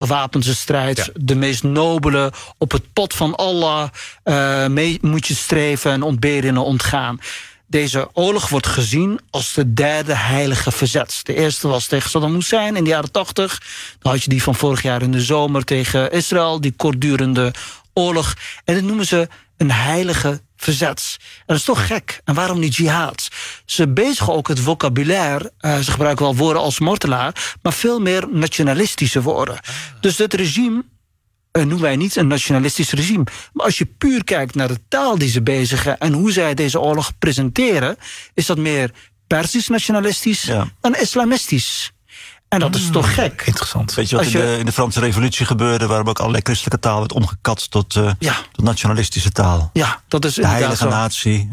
gewapende strijd, de meest nobele, op het pad van Allah mee moet je streven en ontberen en ontgaan. Deze oorlog wordt gezien als de derde heilige verzet. De eerste was tegen Saddam Hussein in de jaren 80. Dan had je die van vorig jaar in de zomer tegen Israël, die kortdurende oorlog. En dat noemen ze een heilige verzet. En dat is toch gek. En waarom niet jihad? Ze bezigen ook het vocabulaire. Ze gebruiken wel woorden als martelaar, maar veel meer nationalistische woorden. Dus dit regime noemen wij niet een nationalistisch regime. Maar als je puur kijkt naar de taal die ze bezigen en hoe zij deze oorlog presenteren, is dat meer Persisch nationalistisch dan islamistisch. En dat is toch gek. Interessant. Weet je wat in de Franse revolutie gebeurde, waarop ook allerlei christelijke taal werd omgekatst tot nationalistische taal. Ja, dat is de heilige natie.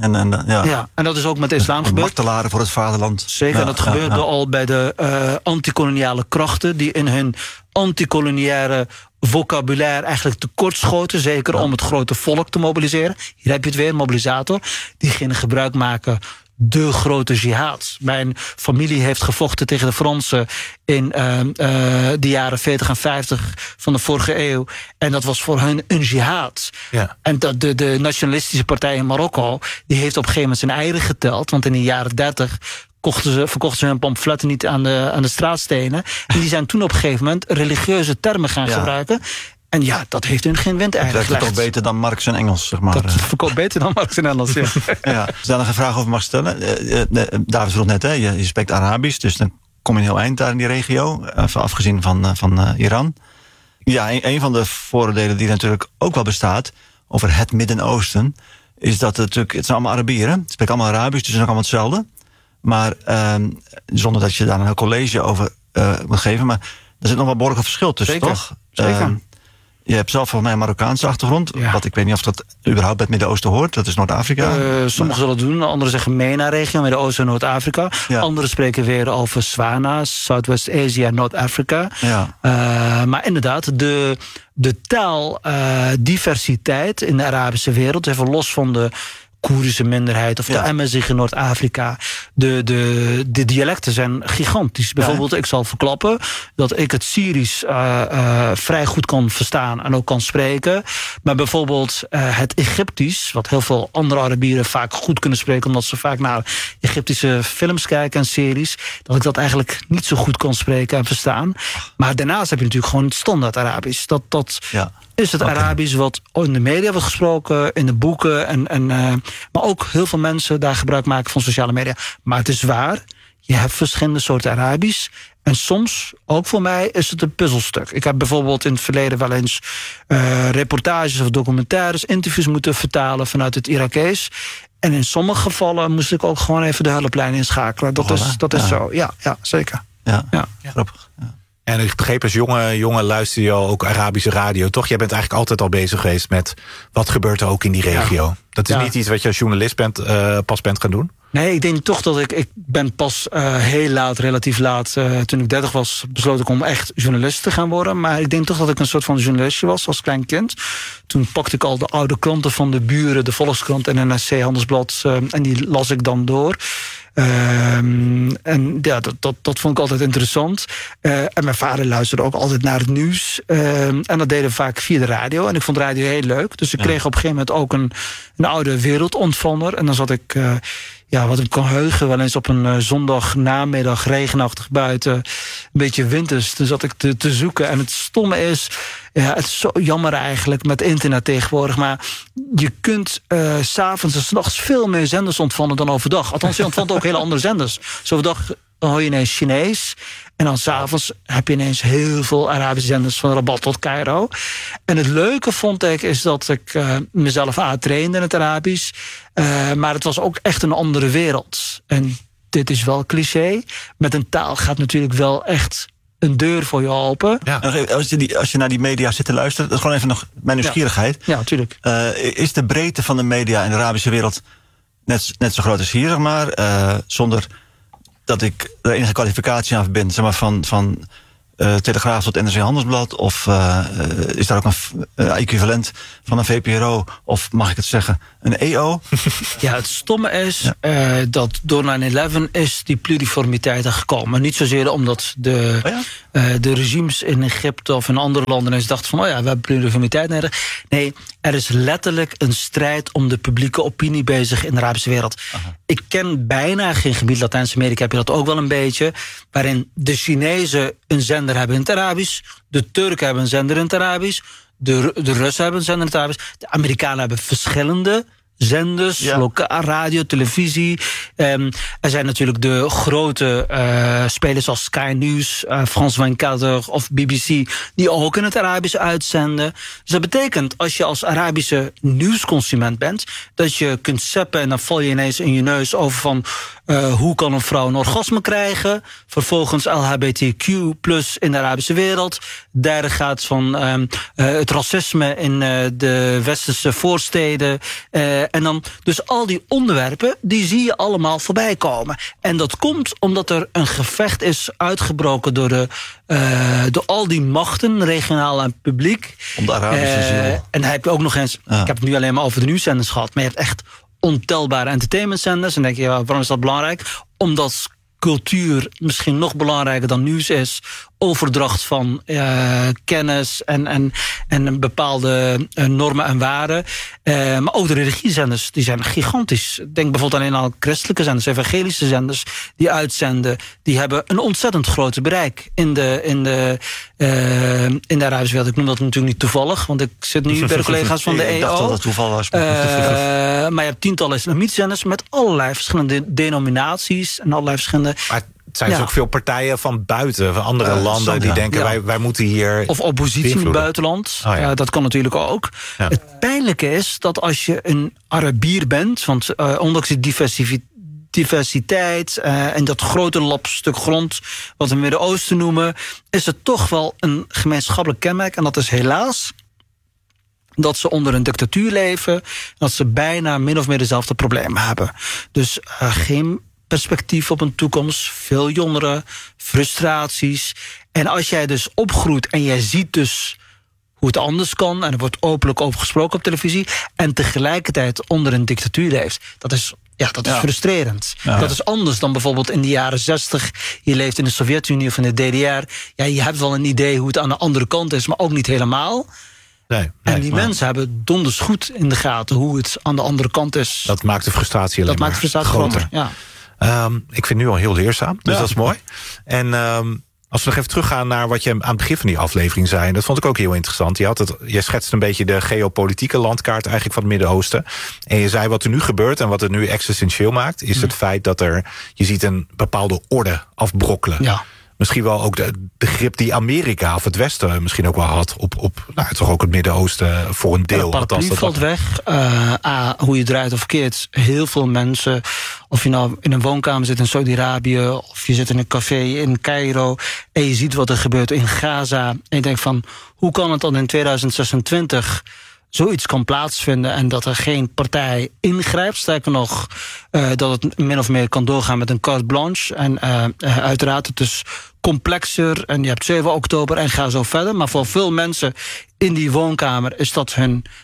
En dat is ook met de islam gebeurd. Martelaren voor het vaderland. Zeker, en dat gebeurde al bij de antikoloniale krachten die in hun antikoloniaire vocabulaire eigenlijk tekortschoten, zeker om het grote volk te mobiliseren. Hier heb je het weer, mobilisator. Die gingen gebruik maken de grote jihad. Mijn familie heeft gevochten tegen de Fransen in de jaren 40 en 50 van de vorige eeuw. En dat was voor hun een jihad. Ja. En de nationalistische partij in Marokko, die heeft op een gegeven moment zijn eieren geteld. Want in de jaren 30 verkochten ze hun pamfletten niet aan de straatstenen. En die zijn toen op een gegeven moment religieuze termen gaan gebruiken. En ja, dat heeft hun geen windeieren gelegd. Dat is toch beter dan Marx en Engels, zeg maar. Dat verkoopt beter dan Marx en Engels, ja. Als ik daar nog een vraag over mag stellen. David vroeg net, je spreekt Arabisch, dus dan kom je een heel eind daar in die regio. Afgezien van Iran. Ja, een van de voordelen die natuurlijk ook wel bestaat over het Midden-Oosten, is dat het zijn allemaal Arabieren. Ze spreken allemaal Arabisch, dus het is ook allemaal hetzelfde. Maar zonder dat je daar een heel college over moet geven. Maar er zit nog wel behoorlijk verschil tussen, toch? Zeker. Je hebt zelf volgens mij een Marokkaanse achtergrond. Ja. Wat ik weet niet of dat überhaupt bij het Midden-Oosten hoort. Dat is Noord-Afrika. Sommigen zullen het doen. Anderen zeggen MENA-regio, Midden-Oosten en Noord-Afrika. Ja. Anderen spreken weer over SWANA, Zuidwest-Azië en Noord-Afrika. Ja. Maar inderdaad, de taaldiversiteit in de Arabische wereld, even los van de Koerdische minderheid of de Amazigh in Noord-Afrika. De dialecten zijn gigantisch. Bijvoorbeeld, ik zal verklappen dat ik het Syrisch vrij goed kan verstaan en ook kan spreken. Maar bijvoorbeeld het Egyptisch, wat heel veel andere Arabieren vaak goed kunnen spreken, omdat ze vaak naar Egyptische films kijken en series, dat ik dat eigenlijk niet zo goed kan spreken en verstaan. Maar daarnaast heb je natuurlijk gewoon het standaard Arabisch. Dat is het Arabisch wat in de media wordt gesproken, in de boeken. Maar ook heel veel mensen daar gebruik maken van sociale media. Maar het is waar, je hebt verschillende soorten Arabisch. En soms, ook voor mij, is het een puzzelstuk. Ik heb bijvoorbeeld in het verleden wel eens reportages of documentaires, interviews moeten vertalen vanuit het Irakees. En in sommige gevallen moest ik ook gewoon even de hulplijn inschakelen. Dat is zo, ja, zeker. Ja. Grappig. Ja. En ik begreep als jongen luister je ook Arabische radio, toch? Jij bent eigenlijk altijd al bezig geweest met wat gebeurt er ook in die regio. Ja. Dat is niet iets wat je als journalist pas bent gaan doen? Nee, ik denk toch dat ik ben pas heel laat, relatief laat, toen ik 30 was, besloten ik om echt journalist te gaan worden. Maar ik denk toch dat ik een soort van journalistje was als klein kind. Toen pakte ik al de oude kranten van de buren, de Volkskrant en NRC Handelsblad, en die las ik dan door. En ja, dat vond ik altijd interessant. En mijn vader luisterde ook altijd naar het nieuws. En dat deden we vaak via de radio. En ik vond radio heel leuk. Dus ik kreeg op een gegeven moment ook een oude wereldontvanger. En dan zat ik, wat ik kan heugen, wel eens op een zondagnamiddag, regenachtig buiten, een beetje winters. Toen zat ik te zoeken. En het stomme is, het is zo jammer eigenlijk met internet tegenwoordig. Maar je kunt 's avonds en 's nachts veel meer zenders ontvangen dan overdag. Althans, je ontvangt ook hele andere zenders. Dus overdag dan hoor je ineens Chinees. En dan 's avonds heb je ineens heel veel Arabische zenders van Rabat tot Cairo. En het leuke vond ik is dat ik mezelf trainde in het Arabisch. Maar het was ook echt een andere wereld. En dit is wel cliché. Met een taal gaat natuurlijk wel echt een deur voor je open. Ja. Als je naar die media zit te luisteren, dat is gewoon even nog mijn nieuwsgierigheid. Ja, natuurlijk. Is de breedte van de media in de Arabische wereld net zo groot als hier, zeg maar? Zonder dat ik er enige kwalificatie aan verbind, zeg maar, van Telegraaf tot NRC Handelsblad? Of is daar ook een equivalent van een VPRO? Of mag ik het zeggen, een EO? Ja, het stomme is dat door 9/11 is die pluriformiteit er gekomen. Niet zozeer omdat de de regimes in Egypte of in andere landen en ze dachten van, we hebben pluriformiteit nodig. Nee, er is letterlijk een strijd om de publieke opinie bezig in de Arabische wereld. Aha. Ik ken bijna geen gebied, Latijns-Amerika heb je dat ook wel een beetje, waarin de Chinezen een zender hebben in het Arabisch, de Turken hebben een zender in het Arabisch, de Russen hebben een zender in het Arabisch, de Amerikanen hebben verschillende zenders, lokaal, radio, televisie. Er zijn natuurlijk de grote spelers als Sky News, France 24 of BBC, die ook in het Arabisch uitzenden. Dus dat betekent, als je als Arabische nieuwsconsument bent, dat je kunt zappen en dan val je ineens in je neus over van hoe kan een vrouw een orgasme krijgen. Vervolgens LHBTQ+ in de Arabische wereld. Derde gaat van het racisme in de westerse voorsteden. En dan, dus al die onderwerpen, die zie je allemaal voorbij komen. En dat komt omdat er een gevecht is uitgebroken door al die machten, regionaal en publiek. Om de Arabische ziel. En dan heb je ook nog eens, ik heb het nu alleen maar over de nieuwszenders gehad, maar je hebt echt ontelbare entertainmentzenders. En dan denk je, waarom is dat belangrijk? Omdat cultuur misschien nog belangrijker dan nieuws is. Overdracht van kennis en bepaalde normen en waarden. Maar ook de religiezenders, die zijn gigantisch. Denk bijvoorbeeld alleen aan christelijke zenders, evangelische zenders die uitzenden. Die hebben een ontzettend groot bereik in de Arabische wereld. Ik noem dat natuurlijk niet toevallig, want ik zit nu bij de collega's van de EO. Ik dacht dat het toeval was. Maar je hebt tientallen islamiet-zenders met allerlei verschillende denominaties en allerlei verschillende. Maar het zijn dus ook veel partijen van buiten, van andere landen, die denken wij moeten hier. Of oppositie in het buitenland. Dat kan natuurlijk ook. Ja. Het pijnlijke is dat als je een Arabier bent, want ondanks de diversiteit en dat grote lap stuk grond wat we in het Midden-Oosten noemen, is het toch wel een gemeenschappelijk kenmerk. En dat is helaas dat ze onder een dictatuur leven, dat ze bijna min of meer dezelfde problemen hebben. Dus geen perspectief op een toekomst, veel jongeren, frustraties. En als jij dus opgroeit en jij ziet dus hoe het anders kan, en er wordt openlijk over gesproken op televisie, en tegelijkertijd onder een dictatuur leeft, dat is frustrerend. Ja. Dat is anders dan bijvoorbeeld in de jaren 60. Je leeft in de Sovjet-Unie of in de DDR. Ja, je hebt wel een idee hoe het aan de andere kant is, maar ook niet helemaal. Nee, en die mensen hebben donders goed in de gaten hoe het aan de andere kant is. Dat maakt de frustratie alleen maar groter. Ja. Ik vind het nu al heel leerzaam, dus dat is mooi. En als we nog even teruggaan naar wat je aan het begin van die aflevering zei, dat vond ik ook heel interessant. Je schetst een beetje de geopolitieke landkaart eigenlijk van het Midden-Oosten. En je zei wat er nu gebeurt en wat het nu existentieel maakt, is het feit dat je ziet een bepaalde orde afbrokkelen. Ja. Misschien wel ook de grip die Amerika of het Westen misschien ook wel had op toch ook het Midden-Oosten voor een deel. De paraplu valt weg. Hoe je draait of keert. Heel veel mensen, of je nou in een woonkamer zit in Saudi-Arabië, of je zit in een café in Cairo en je ziet wat er gebeurt in Gaza. En je denkt van, hoe kan het dan in 2026 zoiets kan plaatsvinden en dat er geen partij ingrijpt. Sterker nog, dat het min of meer kan doorgaan met een carte blanche. En uiteraard, het is complexer en je hebt 7 oktober en ga zo verder. Maar voor veel mensen in die woonkamer is dat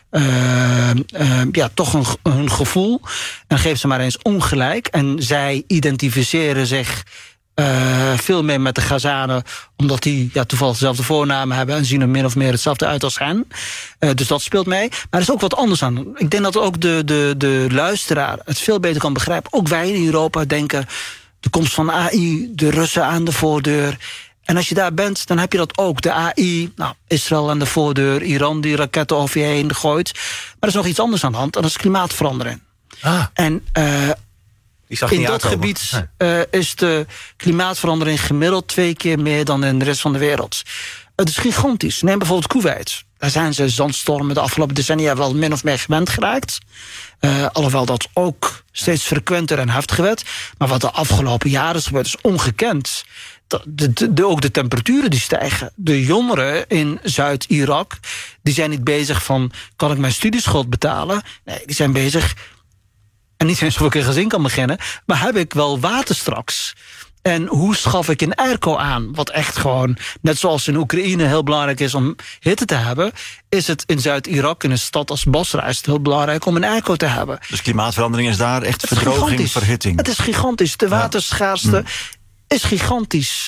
toch hun gevoel. En geef ze maar eens ongelijk. En zij identificeren zich veel meer met de Gazanen, omdat die toevallig dezelfde voornamen hebben en zien er min of meer hetzelfde uit als hen. Dus dat speelt mee. Maar er is ook wat anders aan. Ik denk dat ook de luisteraar het veel beter kan begrijpen. Ook wij in Europa denken, de komst van AI, de Russen aan de voordeur. En als je daar bent, dan heb je dat ook. De AI, Israël aan de voordeur, Iran die raketten over je heen gooit. Maar er is nog iets anders aan de hand, en dat is klimaatverandering. En in dat gebied is de klimaatverandering gemiddeld 2 keer meer dan in de rest van de wereld. Het is gigantisch. Neem bijvoorbeeld Kuwait. Daar zijn ze zandstormen de afgelopen decennia wel min of meer gewend geraakt. Alhoewel dat ook steeds frequenter en heftiger werd. Maar wat de afgelopen jaren is gebeurd is ongekend. Ook de temperaturen die stijgen. De jongeren in Zuid-Irak, die zijn niet bezig van, kan ik mijn studieschuld betalen? Nee, die zijn bezig, en niet eens of ik een gezin kan beginnen, maar heb ik wel water straks? En hoe schaf ik een airco aan? Wat echt gewoon, net zoals in Oekraïne heel belangrijk is om hitte te hebben, is het in Zuid-Irak, in een stad als Basra, is het heel belangrijk om een airco te hebben. Dus klimaatverandering is daar echt verdroging, verhitting. Het is gigantisch. De waterschaarste. is gigantisch.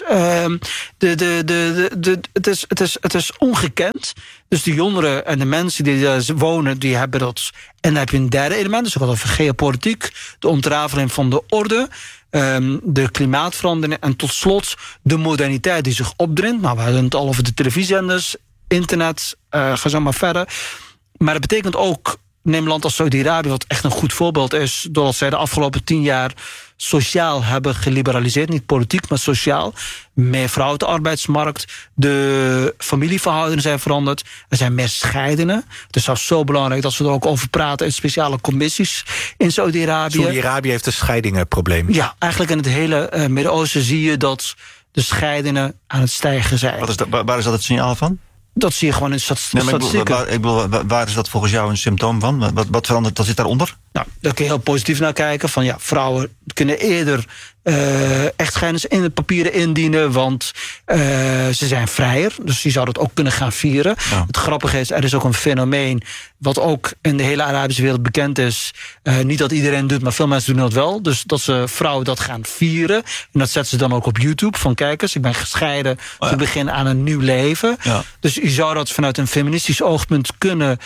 Het is ongekend. Dus de jongeren en de mensen die daar wonen, die hebben dat. En dan heb je een derde element, dus ook over geopolitiek, de ontrafeling van de orde, de klimaatverandering en tot slot de moderniteit die zich opdringt. Nou, we hadden het al over de televisiezenders, internet, ga zo maar verder. Maar dat betekent ook, neem een land als Saudi-Arabië, wat echt een goed voorbeeld is, doordat zij de afgelopen 10 jaar sociaal hebben geliberaliseerd. Niet politiek, maar sociaal. Meer vrouwen op de arbeidsmarkt. De familieverhoudingen zijn veranderd. Er zijn meer scheidingen. Het is zelfs zo belangrijk dat we er ook over praten in speciale commissies in Saudi-Arabië. Saudi-Arabië heeft een scheidingenprobleem. Ja, eigenlijk in het hele Midden-Oosten zie je dat de scheidingen aan het stijgen zijn. Waar is dat het signaal van? Dat zie je gewoon in statistieken. Waar is dat volgens jou een symptoom van? Wat verandert, dat zit daaronder? Nou, daar kun je heel positief naar kijken. Van ja, vrouwen kunnen eerder echtscheidings in de papieren indienen, want ze zijn vrijer. Dus je zou dat ook kunnen gaan vieren. Ja. Het grappige is, er is ook een fenomeen wat ook in de hele Arabische wereld bekend is. Niet dat iedereen het doet, maar veel mensen doen dat wel. Dus dat ze vrouwen dat gaan vieren. En dat zetten ze dan ook op YouTube. Van kijk eens, ik ben gescheiden. Dus ik begin aan een nieuw leven. Ja. Dus je zou dat vanuit een feministisch oogpunt kunnen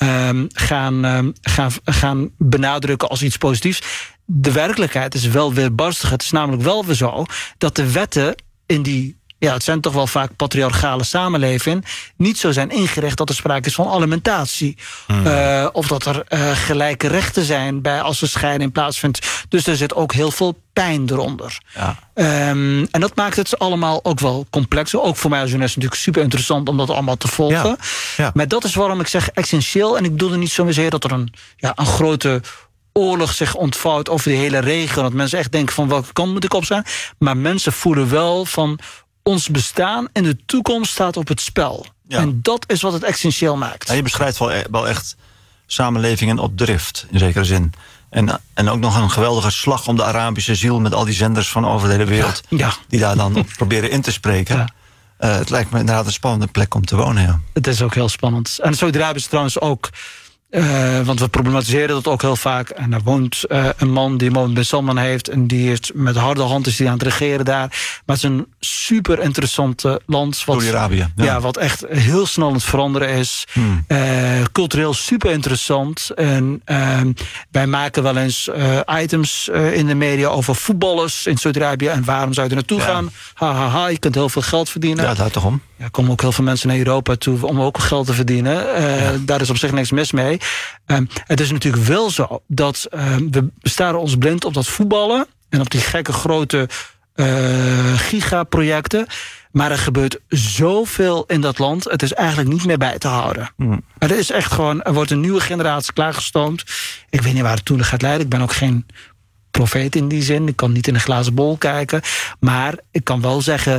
gaan benadrukken als iets positiefs. De werkelijkheid is wel weer barstig. Het is namelijk wel weer zo dat de wetten in die, het zijn toch wel vaak patriarchale samenleving, niet zo zijn ingericht dat er sprake is van alimentatie. Of dat er gelijke rechten zijn bij als er scheiding plaatsvindt. Dus er zit ook heel veel pijn eronder. Ja. En dat maakt het allemaal ook wel complexer. Ook voor mij als journalist natuurlijk super interessant om dat allemaal te volgen. Ja. Ja. Maar dat is waarom ik zeg essentieel. En ik bedoel er niet zozeer dat er een grote oorlog zich ontvouwt over de hele regio. Dat mensen echt denken van welke kant moet ik op zijn. Maar mensen voelen wel van ons bestaan en de toekomst staat op het spel. Ja. En dat is wat het essentieel maakt. Ja, je beschrijft wel echt samenlevingen op drift, in zekere zin. En ook nog een geweldige slag om de Arabische ziel met al die zenders van over de hele wereld. Ja. Die daar dan op proberen in te spreken. Ja. Het lijkt me inderdaad een spannende plek om te wonen. Ja. Het is ook heel spannend. En Saudi-Arabië is trouwens ook, want we problematiseren dat ook heel vaak. En er woont een man die Mohammed bin Salman heeft. En die heeft met harde hand is die aan het regeren daar. Maar het is een super interessant land. Saudi-Arabië. Ja, wat echt heel snel aan het veranderen is. Cultureel super interessant. En wij maken wel eens items in de media over voetballers in Saudi-Arabië. En waarom zou je er naartoe gaan? Ha, je kunt heel veel geld verdienen. Ja, daar toch om. Ja, er komen ook heel veel mensen naar Europa toe om ook geld te verdienen. Daar is op zich niks mis mee. Het is natuurlijk wel zo dat we staren ons blind op dat voetballen en op die gekke grote gigaprojecten. Maar er gebeurt zoveel in dat land. Het is eigenlijk niet meer bij te houden. Het is echt gewoon, er wordt een nieuwe generatie klaargestoomd. Ik weet niet waar het toe gaat leiden. Ik ben ook geen profeet in die zin. Ik kan niet in een glazen bol kijken. Maar ik kan wel zeggen,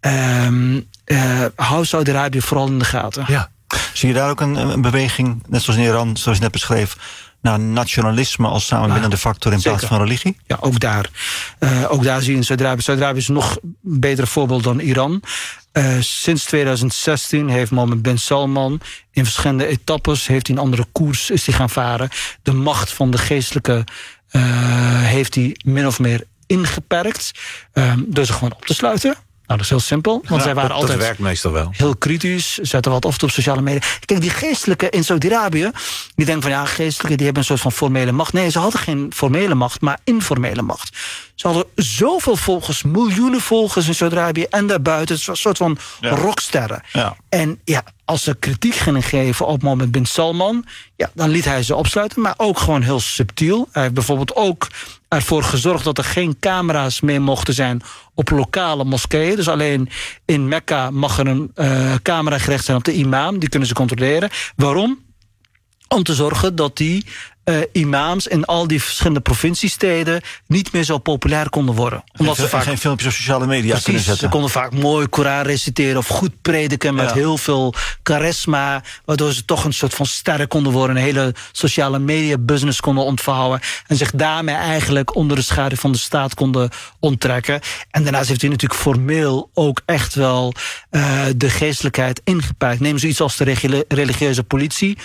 hou Saudi-Arabië vooral in de gaten. Ja. Zie je daar ook een beweging, net zoals in Iran, zoals je net beschreef, naar nationalisme als samenbindende factor in plaats van religie? Ja, ook daar. Ook daar zie je in Saudi-Arabië. Saudi-Arabië is nog een beter voorbeeld dan Iran. Sinds 2016 heeft Mohammed bin Salman in verschillende etappes heeft hij een andere koers is hij gaan varen. De macht van de geestelijke heeft hij min of meer ingeperkt. Door ze gewoon op te sluiten. Nou, dat is heel simpel, want zij waren altijd, dat werkt meestal wel, heel kritisch, zetten wat op sociale media. Kijk, die geestelijke in Saudi-Arabië, die denken van geestelijke die hebben een soort van formele macht. Nee, ze hadden geen formele macht, maar informele macht. Ze hadden zoveel volgers, miljoenen volgers in Saudi-Arabië en daarbuiten. Het was een soort van rocksterren. Ja. En als ze kritiek gingen geven op Mohammed bin Salman, dan liet hij ze opsluiten, maar ook gewoon heel subtiel. Hij heeft bijvoorbeeld ook ervoor gezorgd dat er geen camera's meer mochten zijn op lokale moskeeën. Dus alleen in Mekka mag er een camera gericht zijn op de imam. Die kunnen ze controleren. Waarom? Om te zorgen dat die imams in al die verschillende provinciesteden niet meer zo populair konden worden. Omdat ze vaak geen filmpjes op sociale media kunnen zetten. Ze konden vaak mooi Koran reciteren of goed prediken met heel veel charisma, waardoor ze toch een soort van sterren konden worden, een hele sociale media business konden ontvouwen en zich daarmee eigenlijk onder de schaduw van de staat konden onttrekken. En daarnaast heeft hij natuurlijk formeel ook echt wel de geestelijkheid ingeperkt. Neem zoiets als de religieuze politie.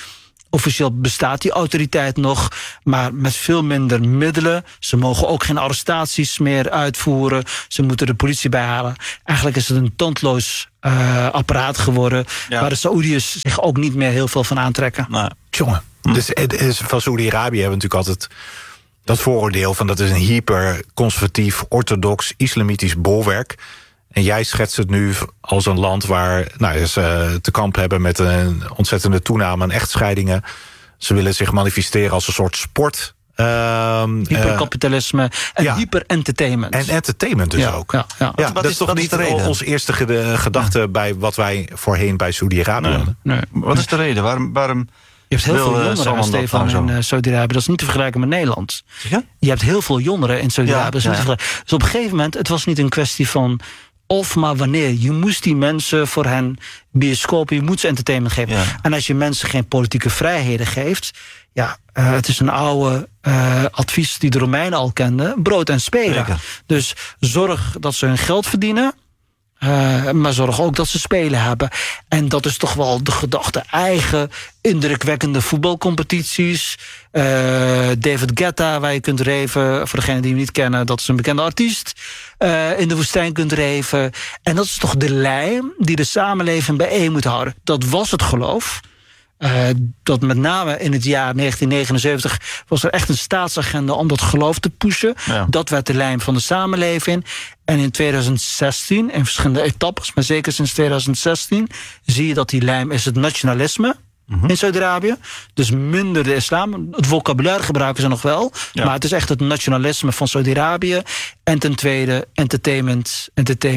Officieel bestaat die autoriteit nog, maar met veel minder middelen. Ze mogen ook geen arrestaties meer uitvoeren. Ze moeten de politie bijhalen. Eigenlijk is het een tandloos apparaat geworden, waar de Saoediërs zich ook niet meer heel veel van aantrekken. Nou, jongen. Dus van Saoedi-Arabië hebben we natuurlijk altijd dat vooroordeel van dat is een hyper-conservatief, orthodox, islamitisch bolwerk. En jij schetst het nu als een land waar ze te kamp hebben met een ontzettende toename aan echtscheidingen. Ze willen zich manifesteren als een soort sport. Hyperkapitalisme en hyper-entertainment. En entertainment dus ook. Ja. Dat is toch niet ons eerste gedachte bij wat wij voorheen bij Saudi-Arabië hadden? Nee. Wat is de reden? Waarom je hebt heel veel jongeren, Stefan, in Saudi-Arabië. Dat is niet te vergelijken met Nederland. Ja? Je hebt heel veel jongeren in Saudi-Arabië. Dus op een gegeven moment, het was niet een kwestie van of maar wanneer. Je moest die mensen voor hen bioscopen, je moet ze entertainment geven. Ja. En als je mensen geen politieke vrijheden geeft, het is een oude advies die de Romeinen al kenden, brood en spelen. Zeker. Dus zorg dat ze hun geld verdienen, maar zorg ook dat ze spelen hebben. En dat is toch wel de gedachte. Eigen, indrukwekkende voetbalcompetities. David Guetta, waar je kunt reven. Voor degenen die hem niet kennen, dat is een bekende artiest. In de woestijn kunt reven. En dat is toch de lijn die de samenleving bijeen moet houden. Dat was het geloof. Dat met name in het jaar 1979 was er echt een staatsagenda om dat geloof te pushen. Ja. Dat werd de lijn van de samenleving. En in 2016, in verschillende etappes, maar zeker sinds 2016, zie je dat die lijn is het nationalisme in Saudi-Arabië. Dus minder de islam. Het vocabulaire gebruiken ze nog wel. Ja. Maar het is echt het nationalisme van Saudi-Arabië. En ten tweede, entertainment.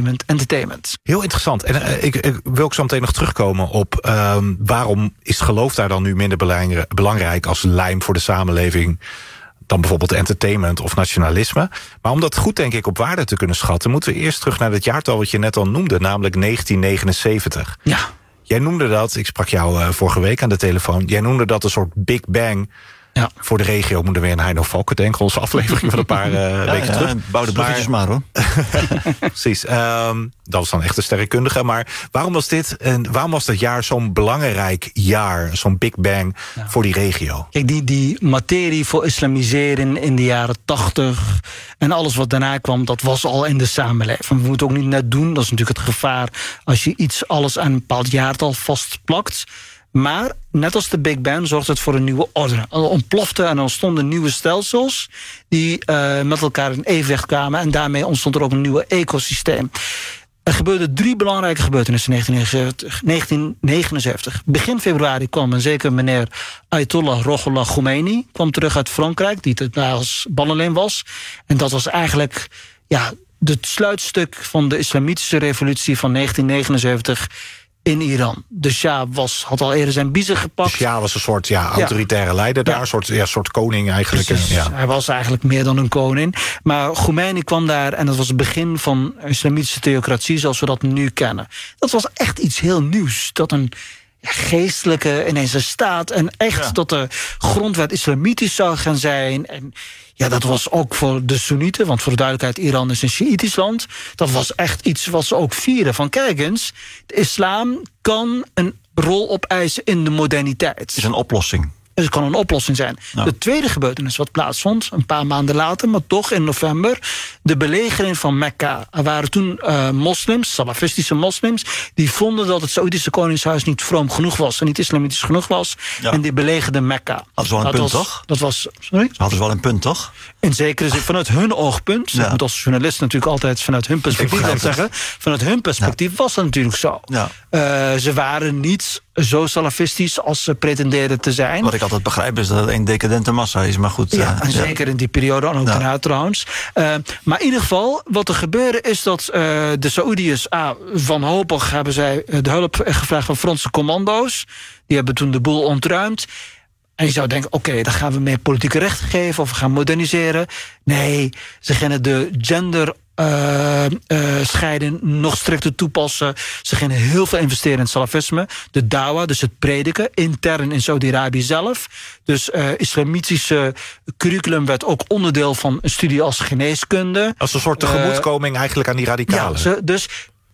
Heel interessant. En ik wil ook zo meteen nog terugkomen op waarom is geloof daar dan nu minder belangrijk als lijm voor de samenleving dan bijvoorbeeld entertainment of nationalisme. Maar om dat goed, denk ik, op waarde te kunnen schatten, moeten we eerst terug naar het jaartal wat je net al noemde, namelijk 1979. Ja. Jij noemde dat, ik sprak jou vorige week aan de telefoon, jij noemde dat een soort Big Bang voor de regio. Moeten we weer aan Heino Valken denken, onze aflevering van een paar weken terug. Bouw de bruggetjes maar hoor. Precies, dat was dan echt een sterrenkundige. Maar waarom was dat jaar zo'n belangrijk jaar, zo'n Big Bang voor die regio? Kijk, die materie voor islamisering in de jaren 80 en alles wat daarna kwam, dat was al in de samenleving. We moeten ook niet net doen, dat is natuurlijk het gevaar als je alles aan een bepaald jaartal vastplakt. Maar net als de Big Bang zorgt het voor een nieuwe orde. Er ontplofte en er ontstonden nieuwe stelsels die met elkaar in evenwicht kwamen. En daarmee ontstond er ook een nieuw ecosysteem. Er gebeurden 3 belangrijke gebeurtenissen in 1979. Begin februari kwam een zeker meneer Ayatollah Ruhollah Khomeini kwam terug uit Frankrijk, die daar als ballalleen was. En dat was eigenlijk het sluitstuk van de islamitische revolutie van 1979 in Iran. De Shah had al eerder zijn biezen gepakt. De Shah was een soort autoritaire leider daar, een soort koning eigenlijk. Hij was eigenlijk meer dan een koning. Maar Khomeini kwam daar en dat was het begin van islamitische theocratie zoals we dat nu kennen. Dat was echt iets heel nieuws. Dat een geestelijke ineens een staat en echt dat de grondwet islamitisch zou gaan zijn. En dat was ook voor de Soenieten, want voor de duidelijkheid, Iran is een Sjiïtisch land. Dat was echt iets wat ze ook vieren. Van kijk eens, de islam kan een rol opeisen in de moderniteit. Het is een oplossing. Dus het kan een oplossing zijn. Ja. De tweede gebeurtenis wat plaatsvond, een paar maanden later, maar toch in november, de belegering van Mekka. Er waren toen moslims, salafistische moslims, die vonden dat het Saoedische koningshuis niet vroom genoeg was en niet islamitisch genoeg was. Ja. En die belegerden Mekka. Hadden ze wel een punt, toch? Sorry? Hadden ze wel een punt, toch? In zekere zin, vanuit hun oogpunt. Ik moet als journalist natuurlijk altijd vanuit hun perspectief dat zeggen. Vanuit hun perspectief was dat natuurlijk zo. Ja. Ze waren niet zo salafistisch als ze pretendeerden te zijn. Wat ik altijd begrijp is dat het een decadente massa is, maar goed. En zeker in die periode, en ook daarna trouwens. Maar in ieder geval, wat er gebeurde is dat de Saoediërs wanhopig hebben zij de hulp gevraagd van Franse commando's. Die hebben toen de boel ontruimd. En je zou denken, oké, dan gaan we meer politieke rechten geven of we gaan moderniseren. Nee, ze gingen de gender scheiding nog strikter toepassen. Ze gingen heel veel investeren in het salafisme. De dawa, dus het prediken, intern in Saudi-Arabië zelf. Dus islamitische curriculum werd ook onderdeel van een studie als geneeskunde. Als een soort tegemoetkoming eigenlijk aan die radicalen. Ja, dus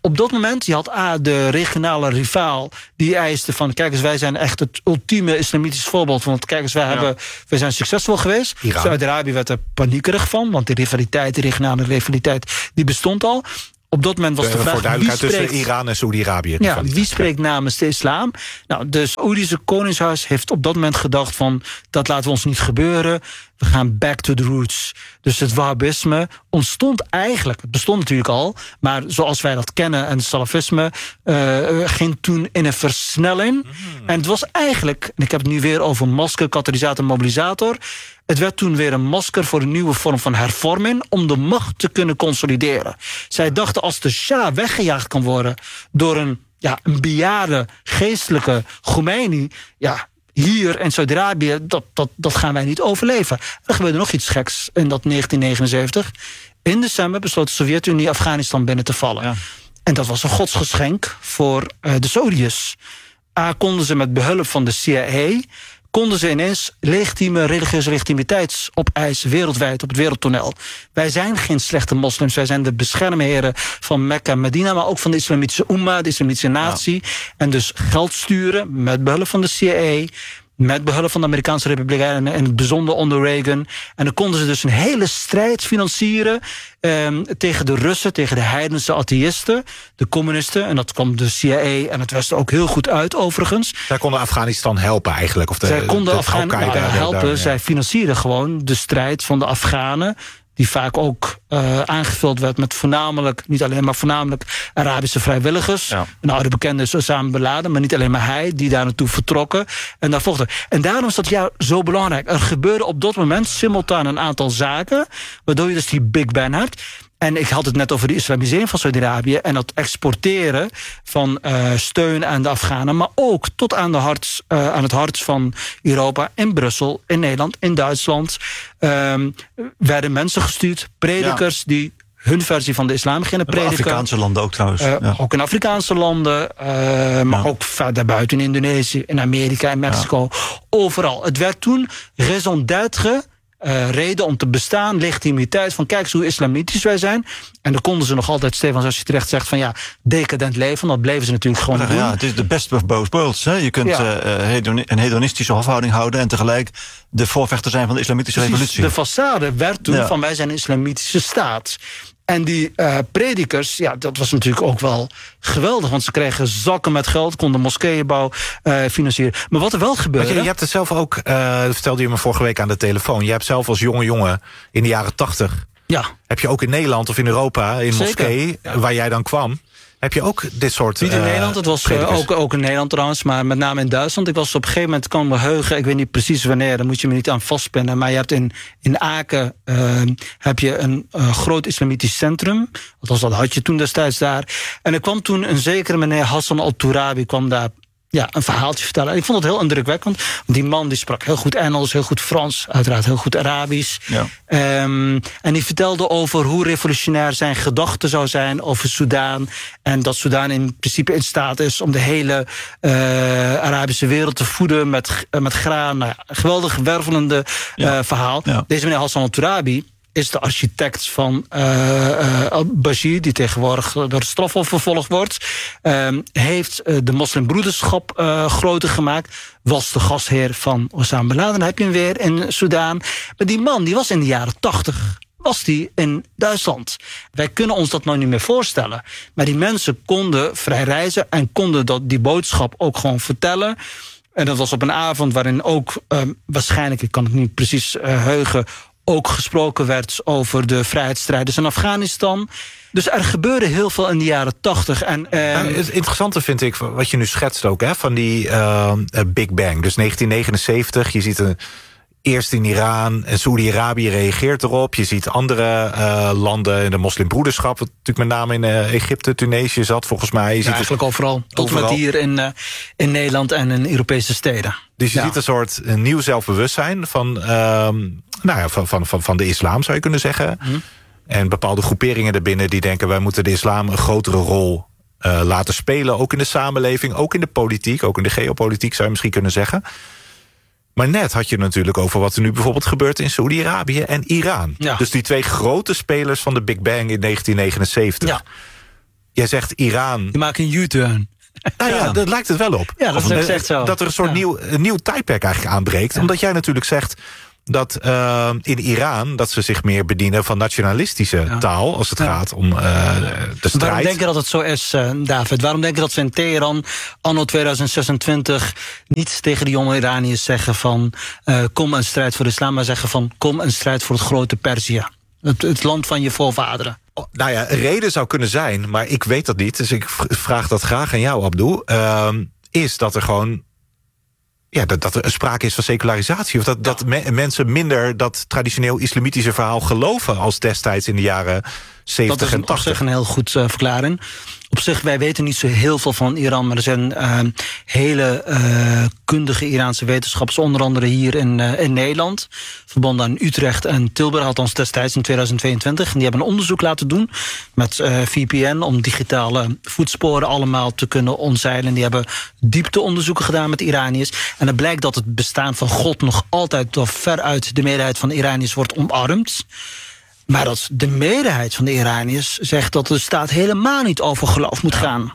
op dat moment, je had de regionale rivaal die eiste van, kijk eens, wij zijn echt het ultieme islamitisch voorbeeld. Want kijk eens, wij zijn succesvol geweest. Saudi-Arabië werd er paniekerig van, want die regionale rivaliteit, die bestond al. Op dat moment was de vraag, voor duidelijkheid tussen Iran en Saudi-Arabië. Ja, wie spreekt namens de islam? Nou, de Saoedische koningshuis heeft op dat moment gedacht van, dat laten we ons niet gebeuren. We gaan back to the roots. Dus het wahhabisme ontstond eigenlijk, het bestond natuurlijk al, maar zoals wij dat kennen, en het salafisme ging toen in een versnelling. En het was eigenlijk, en ik heb het nu weer over masker, katalysator, mobilisator. Het werd toen weer een masker voor een nieuwe vorm van hervorming om de macht te kunnen consolideren. Zij dachten, als de Shah weggejaagd kan worden door een bejaarde geestelijke Khomeini, hier in Saudi-Arabië, dat gaan wij niet overleven. Er gebeurde nog iets geks in dat 1979. In december besloot de Sovjet-Unie Afghanistan binnen te vallen. Ja. En dat was een godsgeschenk voor de Saoediërs. Konden ze met behulp van de CIA, konden ze ineens religieuze legitimiteit opeisen wereldwijd op het wereldtoneel. Wij zijn geen slechte moslims, wij zijn de beschermheren van Mekka en Medina, maar ook van de islamitische umma, de islamitische natie. Ja. En dus geld sturen met behulp van de CIA, met behulp van de Amerikaanse Republikeinen en het bijzonder onder Reagan. En dan konden ze dus een hele strijd financieren tegen de Russen, tegen de heidense atheïsten, de communisten. En dat kwam de CIA en het Westen ook heel goed uit overigens. Zij konden Afghanistan helpen eigenlijk. Zij konden Afghanistan helpen. Zij financierden gewoon de strijd van de Afghanen, die vaak ook aangevuld werd met niet alleen maar voornamelijk Arabische vrijwilligers. Ja. Een oude bekende is Osama Bin Laden, maar niet alleen maar hij, die daar naartoe vertrokken en daar vochten. En daarom is dat zo belangrijk. Er gebeurde op dat moment simultaan een aantal zaken, waardoor je dus die Big Bang hebt. En ik had het net over de islamisering van Saudi-Arabië en dat exporteren van steun aan de Afghanen, maar ook tot aan het hart van Europa, in Brussel, in Nederland, in Duitsland. Werden mensen gestuurd, predikers die hun versie van de islam gingen prediken. Afrikaanse landen ook trouwens. Ook in Afrikaanse landen, maar ook verder buiten in Indonesië, in Amerika, in Mexico. Overal. Het werd toen raison d'être, reden om te bestaan, legitimiteit van kijk eens hoe islamitisch wij zijn. En dan konden ze nog altijd, Stefan, zoals je terecht zegt, van decadent leven. Dat bleven ze natuurlijk gewoon doen. Ja, het is de best of both worlds. Hè? Je kunt een hedonistische hofhouding houden en tegelijk de voorvechter zijn van de islamitische revolutie. De façade werd toen van wij zijn een islamitische staat. En die predikers, dat was natuurlijk ook wel geweldig, want ze kregen zakken met geld, konden moskeeënbouw financieren. Maar wat er wel gebeurde... Je hebt het zelf ook, dat vertelde je me vorige week aan de telefoon, je hebt zelf als jonge jongen in de jaren 80... heb je ook in Nederland of in Europa, in moskee, waar jij dan kwam, heb je ook dit soort niet in Nederland, het was ook in Nederland trouwens, maar met name in Duitsland. Ik was op een gegeven moment, kan me heugen, ik weet niet precies wanneer, daar moet je me niet aan vastpinnen, maar je hebt in Aken heb je een groot islamitisch centrum. Althans, dat had je toen destijds daar. En er kwam toen een zekere meneer Hassan al-Tourabi, kwam daar een verhaaltje vertellen. En ik vond het heel indrukwekkend. Want die man die sprak heel goed Engels, heel goed Frans, uiteraard heel goed Arabisch. Ja. En die vertelde over hoe revolutionair zijn gedachte zou zijn over Soedan. En dat Soedan in principe in staat is om de hele Arabische wereld te voeden met graan. Nou, geweldig wervelende verhaal. Ja. Deze meneer Hassan al-Tourabi is de architect van al-Bashir, die tegenwoordig door het strafhof vervolgd wordt. Heeft de moslimbroederschap groter gemaakt. Was de gastheer van Osama Bin Laden. Dan heb je hem weer in Soedan. Maar die man, die was in de jaren 80... was die in Duitsland. Wij kunnen ons dat nou niet meer voorstellen. Maar die mensen konden vrij reizen en konden die boodschap ook gewoon vertellen. En dat was op een avond waarin ook waarschijnlijk, ik kan het niet precies heugen, ook gesproken werd over de vrijheidsstrijders in Afghanistan. Dus er gebeurde heel veel in de jaren 80. Het interessante vind ik, wat je nu schetst ook, van die Big Bang. Dus 1979, je ziet eerst in Iran en Saoedi-Arabië reageert erop. Je ziet andere landen in de moslimbroederschap, wat natuurlijk met name in Egypte, Tunesië zat volgens mij. Je ziet eigenlijk overal. Tot met hier in Nederland en in Europese steden. Dus je ziet een soort nieuw zelfbewustzijn van de islam, zou je kunnen zeggen. En bepaalde groeperingen erbinnen die denken, wij moeten de islam een grotere rol laten spelen. Ook in de samenleving, ook in de politiek, ook in de geopolitiek zou je misschien kunnen zeggen. Maar net had je natuurlijk over wat er nu bijvoorbeeld gebeurt in Saoedi-Arabië en Iran. Ja. Dus die twee grote spelers van de Big Bang in 1979. jij zegt Iran. Die maken een U-turn. Nou ja, dat lijkt het wel op. Ja, dat is echt zo. Dat er een soort nieuw tijdperk eigenlijk aanbreekt. Ja. Omdat jij natuurlijk zegt dat in Iran dat ze zich meer bedienen van nationalistische taal als het gaat om de strijd. Waarom denk je dat het zo is, David? Waarom denk je dat ze in Teheran anno 2026 niet tegen de jonge Iraniërs zeggen van kom een strijd voor de islam, maar zeggen van kom een strijd voor het grote Perzië? Het land van je voorvaderen. Nou ja, een reden zou kunnen zijn, maar ik weet dat niet. Dus ik vraag dat graag aan jou, Abdul. Is dat er gewoon dat er sprake is van secularisatie. Of dat mensen minder dat traditioneel islamitische verhaal geloven als destijds in de jaren 70 en 80. Dat is op zich een heel goed verklaring. Op zich, wij weten niet zo heel veel van Iran, maar er zijn hele kundige Iraanse wetenschappers, onder andere hier in Nederland, verbonden aan Utrecht en Tilburg, althans destijds in 2022. En die hebben een onderzoek laten doen met VPN om digitale voetsporen allemaal te kunnen omzeilen. Die hebben diepteonderzoeken gedaan met Iraniërs. En het blijkt dat het bestaan van God nog altijd door veruit de meerderheid van de Iraniërs wordt omarmd. Maar dat de meerderheid van de Iraniërs zegt dat de staat helemaal niet over geloof moet gaan.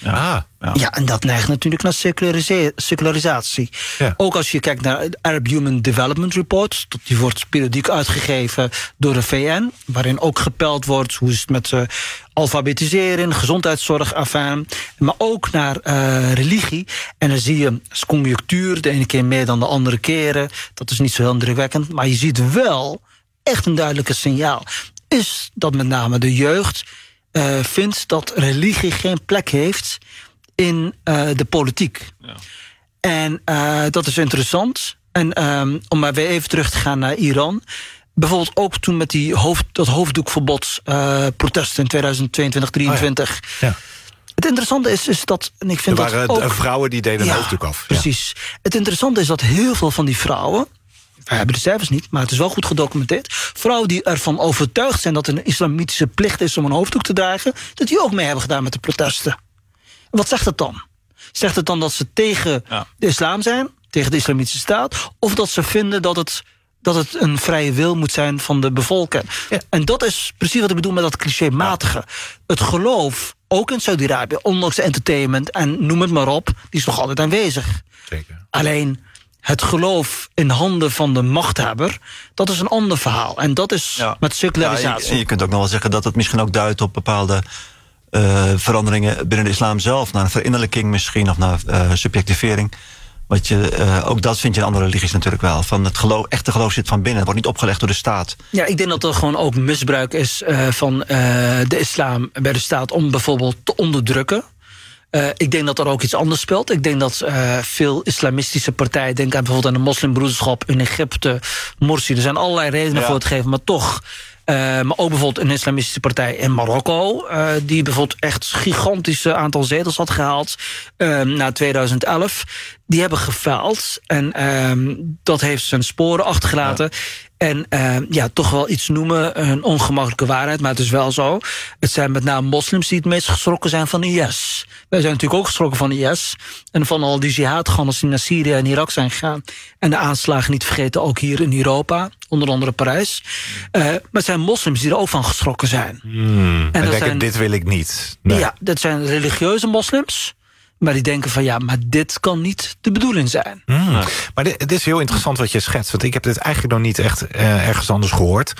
Ja, en dat neigt natuurlijk naar secularisatie. Ja. Ook als je kijkt naar het Arab Human Development Report, die wordt periodiek uitgegeven door de VN, waarin ook gepeld wordt hoe is het met alfabetisering, gezondheidszorg, maar ook naar religie. En dan zie je als conjunctuur, de ene keer meer dan de andere keren. Dat is niet zo heel indrukwekkend, maar je ziet wel echt een duidelijke signaal is dat met name de jeugd vindt dat religie geen plek heeft in de politiek. Ja. En dat is interessant. En om maar weer even terug te gaan naar Iran. Bijvoorbeeld ook toen met dat hoofddoekverbod protesten in 2022, 2023. Ja. Het interessante is dat, en ik vind er waren dat ook vrouwen die deden een hoofddoek af. Precies. Ja. Het interessante is dat heel veel van die vrouwen, we hebben de cijfers niet, maar het is wel goed gedocumenteerd, vrouwen die ervan overtuigd zijn dat het een islamitische plicht is om een hoofddoek te dragen, dat die ook mee hebben gedaan met de protesten. En wat zegt het dan? Zegt het dan dat ze tegen de islam zijn, tegen de islamitische staat, of dat ze vinden dat het een vrije wil moet zijn van de bevolking? Ja. En dat is precies wat ik bedoel met dat clichématige. Ja. Het geloof, ook in Saudi-Arabië, ondanks de entertainment en noem het maar op, die is nog altijd aanwezig. Zeker. Alleen het geloof in handen van de machthebber, dat is een ander verhaal. En dat is met secularisatie. En je kunt ook nog wel zeggen dat het misschien ook duidt op bepaalde veranderingen binnen de islam zelf. Naar een verinnerlijking misschien, of naar subjectivering. Ook dat vind je in andere religies natuurlijk wel. Van het geloof, echte geloof zit van binnen. Het wordt niet opgelegd door de staat. Ja, ik denk dat er gewoon ook misbruik is van de islam bij de staat om bijvoorbeeld te onderdrukken. Ik denk dat er ook iets anders speelt. Ik denk dat veel islamistische partijen, denk aan bijvoorbeeld aan de moslimbroederschap in Egypte, Morsi, er zijn allerlei redenen voor te geven, maar toch. Maar ook bijvoorbeeld een islamistische partij in Marokko, die bijvoorbeeld echt gigantische aantal zetels had gehaald na 2011. Die hebben gefaald en dat heeft zijn sporen achtergelaten. Ja. En toch wel iets noemen, een ongemakkelijke waarheid, maar het is wel zo. Het zijn met name moslims die het meest geschrokken zijn van IS. Wij zijn natuurlijk ook geschrokken van IS. En van al die jihadgangers die naar Syrië en Irak zijn gegaan. En de aanslagen niet vergeten, ook hier in Europa. Onder andere Parijs. Maar het zijn moslims die er ook van geschrokken zijn. En dat denken, dit wil ik niet. Nee. Ja, dat zijn religieuze moslims. Maar die denken van maar dit kan niet de bedoeling zijn. Maar dit is heel interessant wat je schetst. Want ik heb dit eigenlijk nog niet echt ergens anders gehoord.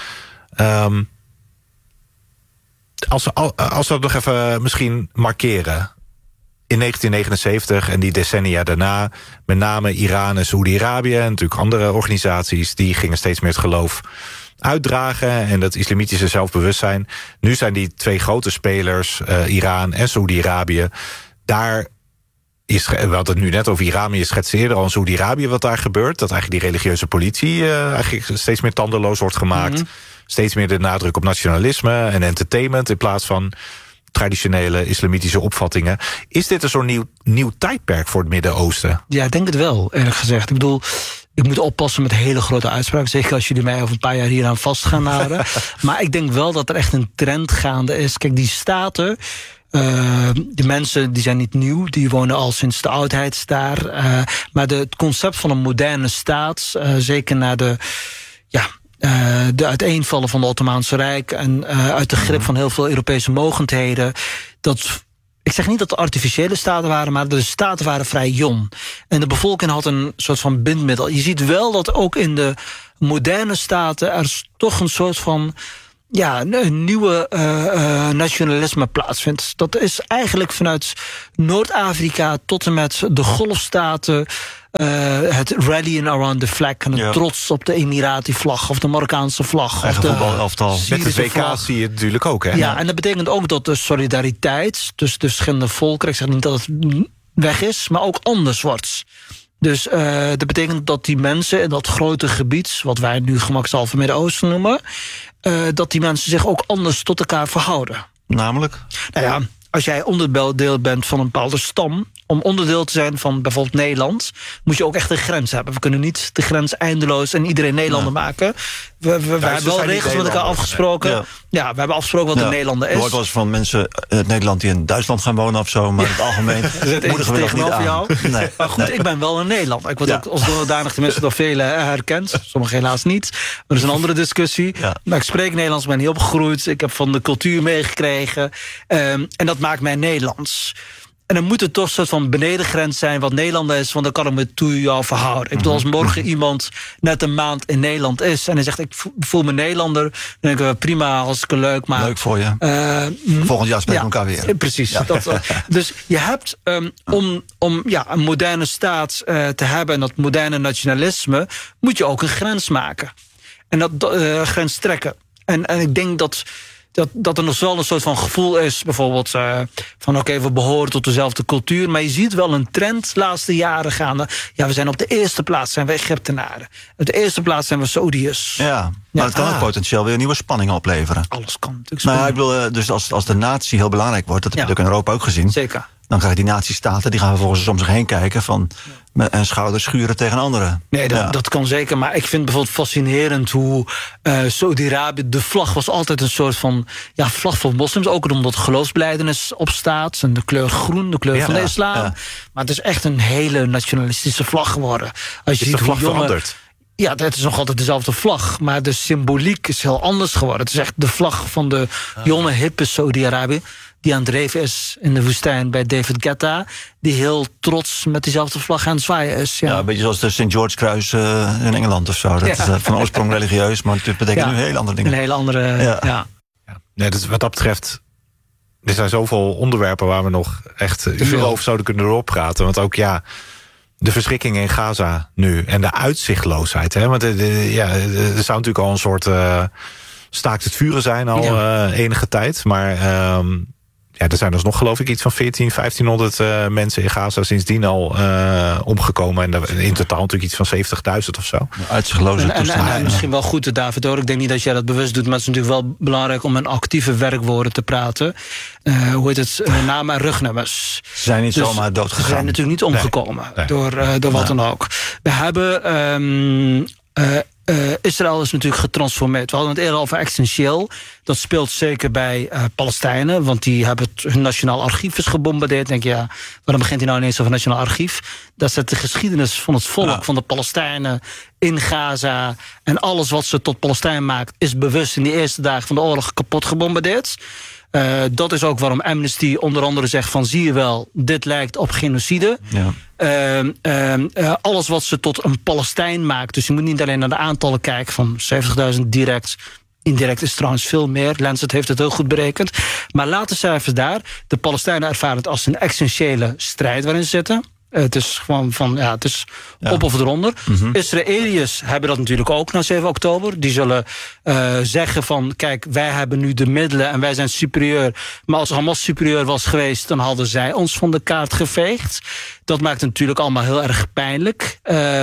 Als we dat nog even misschien markeren. In 1979 en die decennia daarna, met name Iran en Saoedi-Arabië en natuurlijk andere organisaties, die gingen steeds meer het geloof uitdragen en dat islamitische zelfbewustzijn. Nu zijn die twee grote spelers, Iran en Saoedi-Arabië, daar is, we hadden het nu net over Iran, maar je schetste eerder al in Saoedi-Arabië wat daar gebeurt, dat eigenlijk die religieuze politie eigenlijk steeds meer tandeloos wordt gemaakt. Steeds meer de nadruk op nationalisme en entertainment in plaats van traditionele islamitische opvattingen. Is dit een soort nieuw tijdperk voor het Midden-Oosten? Ja, ik denk het wel, eerlijk gezegd. Ik bedoel, ik moet oppassen met hele grote uitspraken. Zeker als jullie mij over een paar jaar hier aan vast gaan houden. Maar ik denk wel dat er echt een trend gaande is. Kijk, die staten, die mensen die zijn niet nieuw. Die wonen al sinds de oudheid daar. Maar het concept van een moderne staat, zeker na de de uiteenvallen van het Ottomaanse Rijk en uit de grip van heel veel Europese mogendheden. Ik zeg niet dat de artificiële staten waren, maar de staten waren vrij jong. En de bevolking had een soort van bindmiddel. Je ziet wel dat ook in de moderne staten er toch een soort van een nieuwe nationalisme plaatsvindt. Dat is eigenlijk vanuit Noord-Afrika tot en met de Golfstaten. Het rallying around the flag en het trots op de Emirati-vlag of de Marokkaanse vlag. Eigen voetbalelftal. Met de WK zie je het natuurlijk ook, hè? Ja, en dat betekent ook dat de solidariteit tussen de verschillende volkeren, ik zeg niet dat het weg is, maar ook anders wordt. Dus dat betekent dat die mensen in dat grote gebied, wat wij nu gemakshalve Midden-Oosten noemen, dat die mensen zich ook anders tot elkaar verhouden. Namelijk? Nou ja, als jij onderdeel bent van een bepaalde stam, om onderdeel te zijn van bijvoorbeeld Nederland, moet je ook echt een grens hebben. We kunnen niet de grens eindeloos en iedereen Nederlander maken. We hebben wel regels met elkaar afgesproken. Ja, we hebben afgesproken wat een Nederlander is. Je hoort wel eens van mensen uit Nederland die in Duitsland gaan wonen of zo, maar in het algemeen moedigen we nog niet aan. Jou. Nee, maar goed, ik ben wel een Nederlander. Ik word ook als zodanig tenminste door velen herkend. Sommigen helaas niet. Maar dat is een andere discussie. Ja. Maar ik spreek Nederlands, ben hier opgegroeid. Ik heb van de cultuur meegekregen. En dat maakt mij Nederlands. En dan moet het toch een soort van benedengrens zijn wat Nederlander is, want dan kan ik me toe jou verhouden. Ik bedoel, als morgen iemand net een maand in Nederland is en hij zegt, ik voel me Nederlander, dan denken we, prima, hartstikke leuk. Maar, leuk voor je. Volgend jaar spreken we elkaar weer. Precies. Ja. Dus je hebt, om een moderne staat te hebben en dat moderne nationalisme, moet je ook een grens maken. En dat grens trekken. En ik denk dat er nog wel een soort van gevoel is, bijvoorbeeld van oké, we behoren tot dezelfde cultuur, maar je ziet wel een trend de laatste jaren gaande. Ja, we zijn op de eerste plaats zijn we Egyptenaren. Op de eerste plaats zijn we Saoediërs. Ja, maar het kan ook potentieel weer nieuwe spanningen opleveren. Alles kan natuurlijk. Maar ik bedoel, dus als de natie heel belangrijk wordt, dat heb je ook in Europa ook gezien. Zeker. Dan krijg je die natiestaten, die gaan vervolgens om zich heen kijken van en schouders schuren tegen anderen. Nee, dat kan zeker. Maar ik vind bijvoorbeeld fascinerend hoe Saudi-Arabië, de vlag was altijd een soort van vlag voor moslims. Ook omdat geloofsbelijdenis op staat. En de kleur groen, de kleur van de islam. Ja. Maar het is echt een hele nationalistische vlag geworden. Als je is ziet de vlag veranderd? Ja, het is nog altijd dezelfde vlag. Maar de symboliek is heel anders geworden. Het is echt de vlag van de jonge, hippe Saudi-Arabië, die aan het dreven is in de woestijn bij David Guetta, die heel trots met diezelfde vlag aan het zwaaien is. Ja, een beetje zoals de St. George Kruis in Engeland of zo. Dat is van oorsprong religieus, maar het betekent nu heel andere dingen. Een hele andere, Nee, dus wat dat betreft, er zijn zoveel onderwerpen waar we nog echt veel over zouden kunnen doorpraten. Want ook de verschrikkingen in Gaza nu en de uitzichtloosheid. Hè? Want er zou natuurlijk al een soort staakt het vuren zijn al enige tijd. Maar er zijn dus nog, geloof ik, iets van 1500 mensen in Gaza sindsdien al omgekomen. En in totaal natuurlijk iets van 70.000 of zo. Uitzichtloze toestanden. En misschien wel goed, David, hoor. Ik denk niet dat jij dat bewust doet, maar het is natuurlijk wel belangrijk om in actieve werkwoorden te praten. Hoe heet het? Namen en rugnummers. Ze zijn niet zomaar doodgegaan. Ze zijn natuurlijk niet omgekomen door wat dan ook. We hebben Israël is natuurlijk getransformeerd. We hadden het eerder over essentieel. Dat speelt zeker bij Palestijnen, want die hebben hun nationaal archief is gebombardeerd. Denk je, waarom begint hij nou ineens over nationaal archief? Dat is de geschiedenis van het volk, van de Palestijnen in Gaza. En alles wat ze tot Palestijn maakt, is bewust in die eerste dagen van de oorlog kapot gebombardeerd. Dat is ook waarom Amnesty onder andere zegt van, zie je wel, dit lijkt op genocide. Alles wat ze tot een Palestijn maakt, dus je moet niet alleen naar de aantallen kijken van 70.000 direct. Indirect is trouwens veel meer. Lancet heeft het heel goed berekend. Maar laat de cijfers daar. De Palestijnen ervaren het als een essentiële strijd waarin ze zitten. Het is gewoon van, het is op of eronder. Israëliërs hebben dat natuurlijk ook na 7 oktober. Die zullen zeggen van, kijk, wij hebben nu de middelen en wij zijn superieur. Maar als Hamas superieur was geweest, dan hadden zij ons van de kaart geveegd. Dat maakt het natuurlijk allemaal heel erg pijnlijk.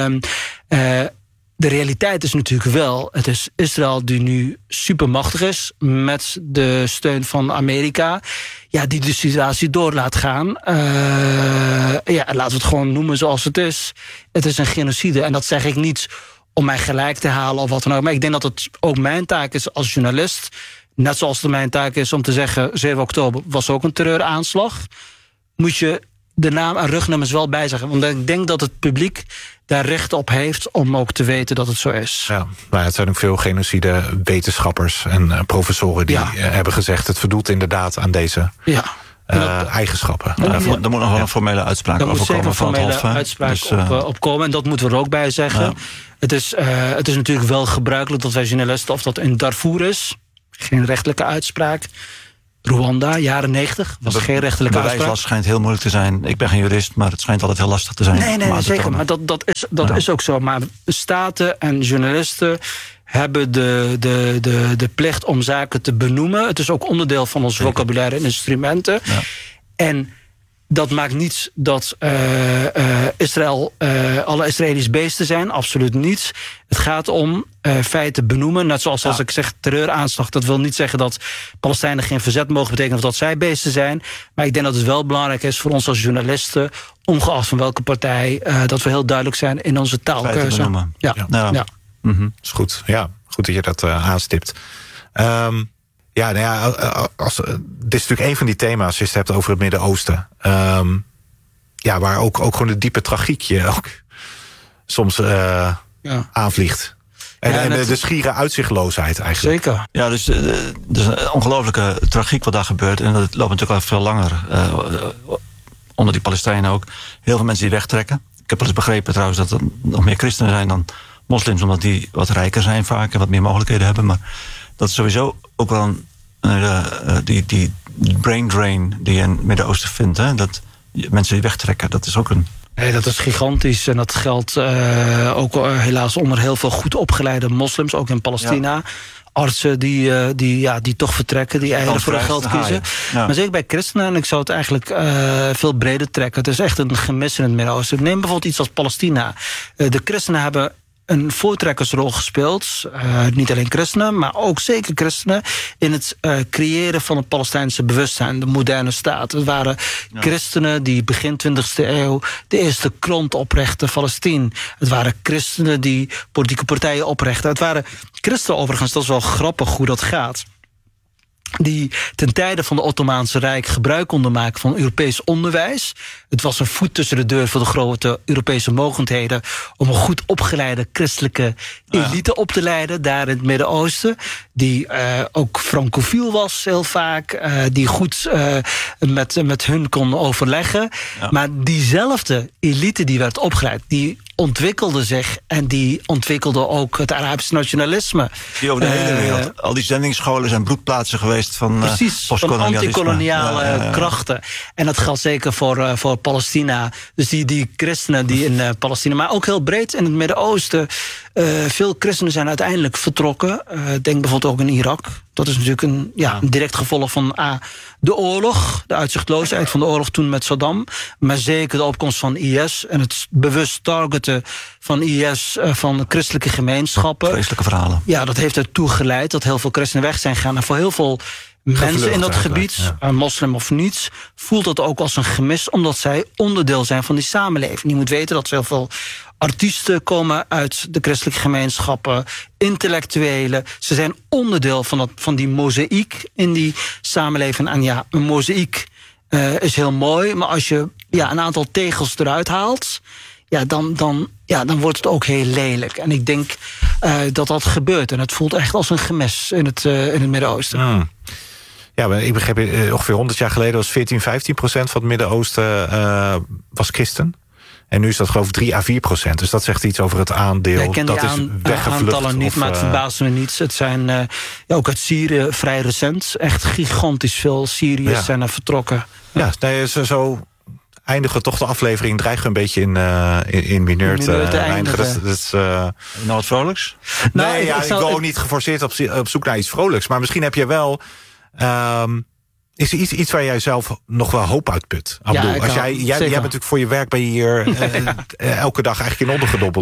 De realiteit is natuurlijk wel, het is Israël die nu supermachtig is met de steun van Amerika. Die de situatie door laat gaan. Laten we het gewoon noemen zoals het is. Het is een genocide. En dat zeg ik niet om mij gelijk te halen of wat dan ook. Maar ik denk dat het ook mijn taak is als journalist. Net zoals het mijn taak is om te zeggen, 7 oktober was ook een terreuraanslag. Moet je de naam en rugnummers wel bijzeggen. Want ik denk dat het publiek daar recht op heeft om ook te weten dat het zo is. Ja, maar het zijn ook veel genocide wetenschappers en professoren die hebben gezegd... het voldoet inderdaad aan deze eigenschappen. Er moet nog wel een formele uitspraak over komen. Er moet zeker een formele uitspraak op komen. En dat moeten we er ook bij zeggen. Ja. Het is natuurlijk wel gebruikelijk dat wij journalisten... of dat in Darfur is, geen rechtelijke uitspraak... Rwanda, jaren 90, was geen rechtelijke uitspraak. Bewijslast schijnt heel moeilijk te zijn. Ik ben geen jurist, maar het schijnt altijd heel lastig te zijn. Nee, zeker. Maar dat is ook zo. Maar staten en journalisten hebben de plicht om zaken te benoemen. Het is ook onderdeel van ons vocabulaire en instrumenten. Ja. En dat maakt niet dat Israël alle Israëli's beesten zijn. Absoluut niet. Het gaat om feiten benoemen. Net zoals als ik zeg terreuraanslag. Dat wil niet zeggen dat Palestijnen geen verzet mogen betekenen... of dat zij beesten zijn. Maar ik denk dat het wel belangrijk is voor ons als journalisten... ongeacht van welke partij... dat we heel duidelijk zijn in onze taalkeuze. Ja. Mm-hmm. Is goed. Ja, goed dat je dat aanstipt. Dit is natuurlijk een van die thema's... als je het hebt over het Midden-Oosten. Waar ook gewoon de diepe tragiek je ook soms aanvliegt. En de schiere uitzichtloosheid eigenlijk. Zeker. Ja, dus een ongelooflijke tragiek wat daar gebeurt. En dat loopt natuurlijk al veel langer. Onder die Palestijnen ook. Heel veel mensen die wegtrekken. Ik heb wel eens begrepen trouwens dat er nog meer christenen zijn dan moslims... omdat die wat rijker zijn vaak en wat meer mogelijkheden hebben. Maar dat is sowieso ook wel die brain drain die je in het Midden-Oosten vindt. Hè? Dat mensen die wegtrekken, dat is ook een... Nee, dat is gigantisch. En dat geldt ook helaas onder heel veel goed opgeleide moslims, ook in Palestina. Ja. Artsen die toch vertrekken, die eieren voor hun geld kiezen. Ja. Maar zeker bij christenen, en ik zou het eigenlijk veel breder trekken. Het is echt een gemis in het Midden-Oosten. Neem bijvoorbeeld iets als Palestina. De christenen hebben een voortrekkersrol gespeeld. Niet alleen christenen, maar ook zeker christenen... in het creëren van het Palestijnse bewustzijn, de moderne staat. Het waren christenen die begin 20e eeuw... de eerste kront oprichtten, Palestijn. Het waren christenen die politieke partijen oprichtten. Het waren christenen overigens, dat is wel grappig hoe dat gaat... die ten tijde van de Ottomaanse Rijk gebruik konden maken van Europees onderwijs. Het was een voet tussen de deur voor de grote Europese mogendheden... om een goed opgeleide christelijke elite op te leiden... daar in het Midden-Oosten, die ook francofiel was heel vaak... die goed met hun kon overleggen. Ja. Maar diezelfde elite die werd opgeleid... die ontwikkelde zich en die ontwikkelde ook het Arabische nationalisme. Die over de hele wereld. Al die zendingsscholen zijn broedplaatsen geweest van van antikoloniale krachten. En dat geldt zeker voor Palestina. Dus die christenen die in Palestina, maar ook heel breed in het Midden-Oosten. Veel christenen zijn uiteindelijk vertrokken. Denk bijvoorbeeld ook in Irak. Dat is natuurlijk een direct gevolg van de oorlog, de uitzichtloosheid van de oorlog toen met Saddam. Maar zeker de opkomst van IS en het bewust targeten van IS van christelijke gemeenschappen. Vreselijke verhalen. Ja, dat heeft ertoe geleid dat heel veel christenen weg zijn gegaan. En voor heel veel mensen in dat gebied, moslim of niets, voelt dat ook als een gemis, omdat zij onderdeel zijn van die samenleving. Je moet weten dat heel veel artiesten komen uit de christelijke gemeenschappen, intellectuelen. Ze zijn onderdeel van die mozaïek in die samenleving. En een mozaïek is heel mooi, maar als je een aantal tegels eruit haalt, dan wordt het ook heel lelijk. En ik denk dat gebeurt. En het voelt echt als een gemis in het Midden-Oosten. Ja, ik begreep ongeveer 100 jaar geleden was 14-15% van het Midden-Oosten was christen. En nu is dat geloof ik 3-4%. Dus dat zegt iets over het aandeel. Ik ken dat die is weggevlucht. Aantallen niet, maar het verbaast me niets. Het zijn ook uit Syrië vrij recent. Echt gigantisch veel Syriërs zijn er vertrokken. Ja, zo eindigen toch de aflevering. Dreigen een beetje in mineur te eindigen. Dat is, nou wat vrolijks? Nee, ik wil ook niet geforceerd op zoek naar iets vrolijks. Maar misschien heb je wel... is er iets waar jij zelf nog wel hoop uit put? Jij bent natuurlijk voor je werk ben je hier elke dag eigenlijk in ondergedompeld.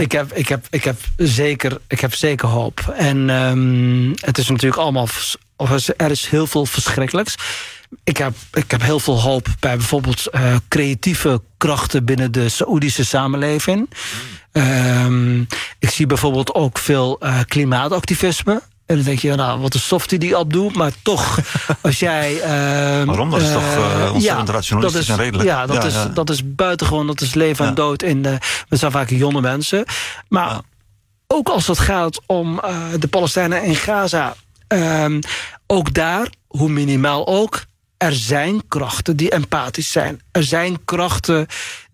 Ik heb zeker hoop. En het is natuurlijk allemaal... Er is heel veel verschrikkelijks. Ik heb heel veel hoop bij bijvoorbeeld creatieve krachten binnen de Saoedische samenleving. Ik zie bijvoorbeeld ook veel klimaatactivisme. En dan denk je, nou, wat een softie die Abdou. Maar toch, als jij... Waarom? Dat is toch ontzettend rationalistisch en redelijk. Ja, dat is buitengewoon. Dat is leven en dood. Dat zijn vaak jonge mensen. Maar ook als het gaat om de Palestijnen in Gaza... ook daar, hoe minimaal ook... er zijn krachten die empathisch zijn. Er zijn krachten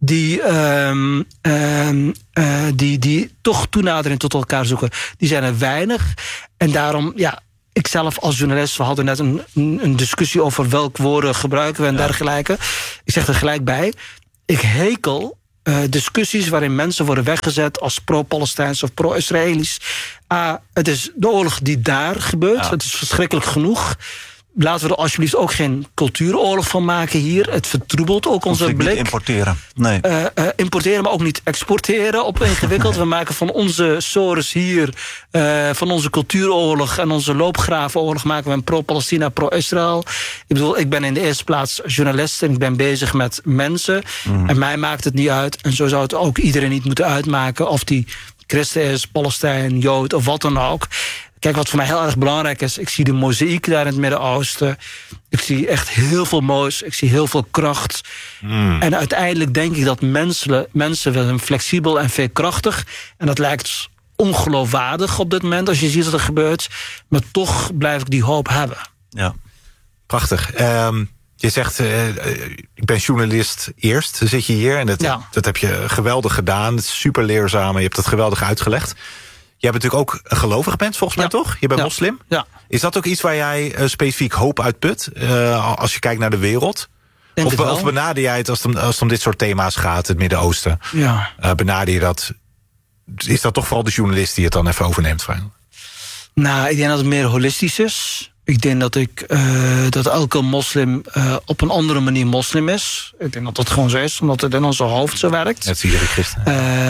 die toch toenadering tot elkaar zoeken. Die zijn er weinig. En daarom, ik zelf als journalist... we hadden net een discussie over welke woorden gebruiken we en dergelijke. Ik zeg er gelijk bij. Ik hekel discussies waarin mensen worden weggezet... als pro-Palestijns of pro-Israëli's. Het is de oorlog die daar gebeurt. Het is verschrikkelijk genoeg... Laten we er alsjeblieft ook geen cultuuroorlog van maken hier. Het vertroebelt ook onze blik. Niet importeren. Nee. Importeren, maar ook niet exporteren op ingewikkeld. We maken van onze sores hier... van onze cultuuroorlog en onze loopgravenoorlog... maken we een pro-Palestina, pro-Israël. Ik bedoel, ik ben in de eerste plaats journalist... en ik ben bezig met mensen. En mij maakt het niet uit. En zo zou het ook iedereen niet moeten uitmaken... of die christen is, Palestijn, Jood of wat dan ook... Kijk, wat voor mij heel erg belangrijk is... ik zie de mozaïek daar in het Midden-Oosten. Ik zie echt heel veel moois. Ik zie heel veel kracht. En uiteindelijk denk ik dat mensen zijn flexibel en veerkrachtig. En dat lijkt ongeloofwaardig op dit moment... als je ziet wat er gebeurt. Maar toch blijf ik die hoop hebben. Ja. Prachtig. Je zegt, ik ben journalist eerst. Dan zit je hier en dat heb je geweldig gedaan. Het is super leerzaam. Je hebt het geweldig uitgelegd. Jij bent natuurlijk ook gelovig bent, volgens mij, toch? Je bent moslim? Ja. Is dat ook iets waar jij specifiek hoop uitput? Als je kijkt naar de wereld? Of benader jij het als het om dit soort thema's gaat, het Midden-Oosten? Ja. Benader je dat? Is dat toch vooral de journalist die het dan even overneemt? Nou, ik denk dat het meer holistisch is. Ik denk dat elke moslim op een andere manier moslim is. Ik denk dat dat gewoon zo is, omdat het in onze hoofd zo werkt. Dat zie je, christen.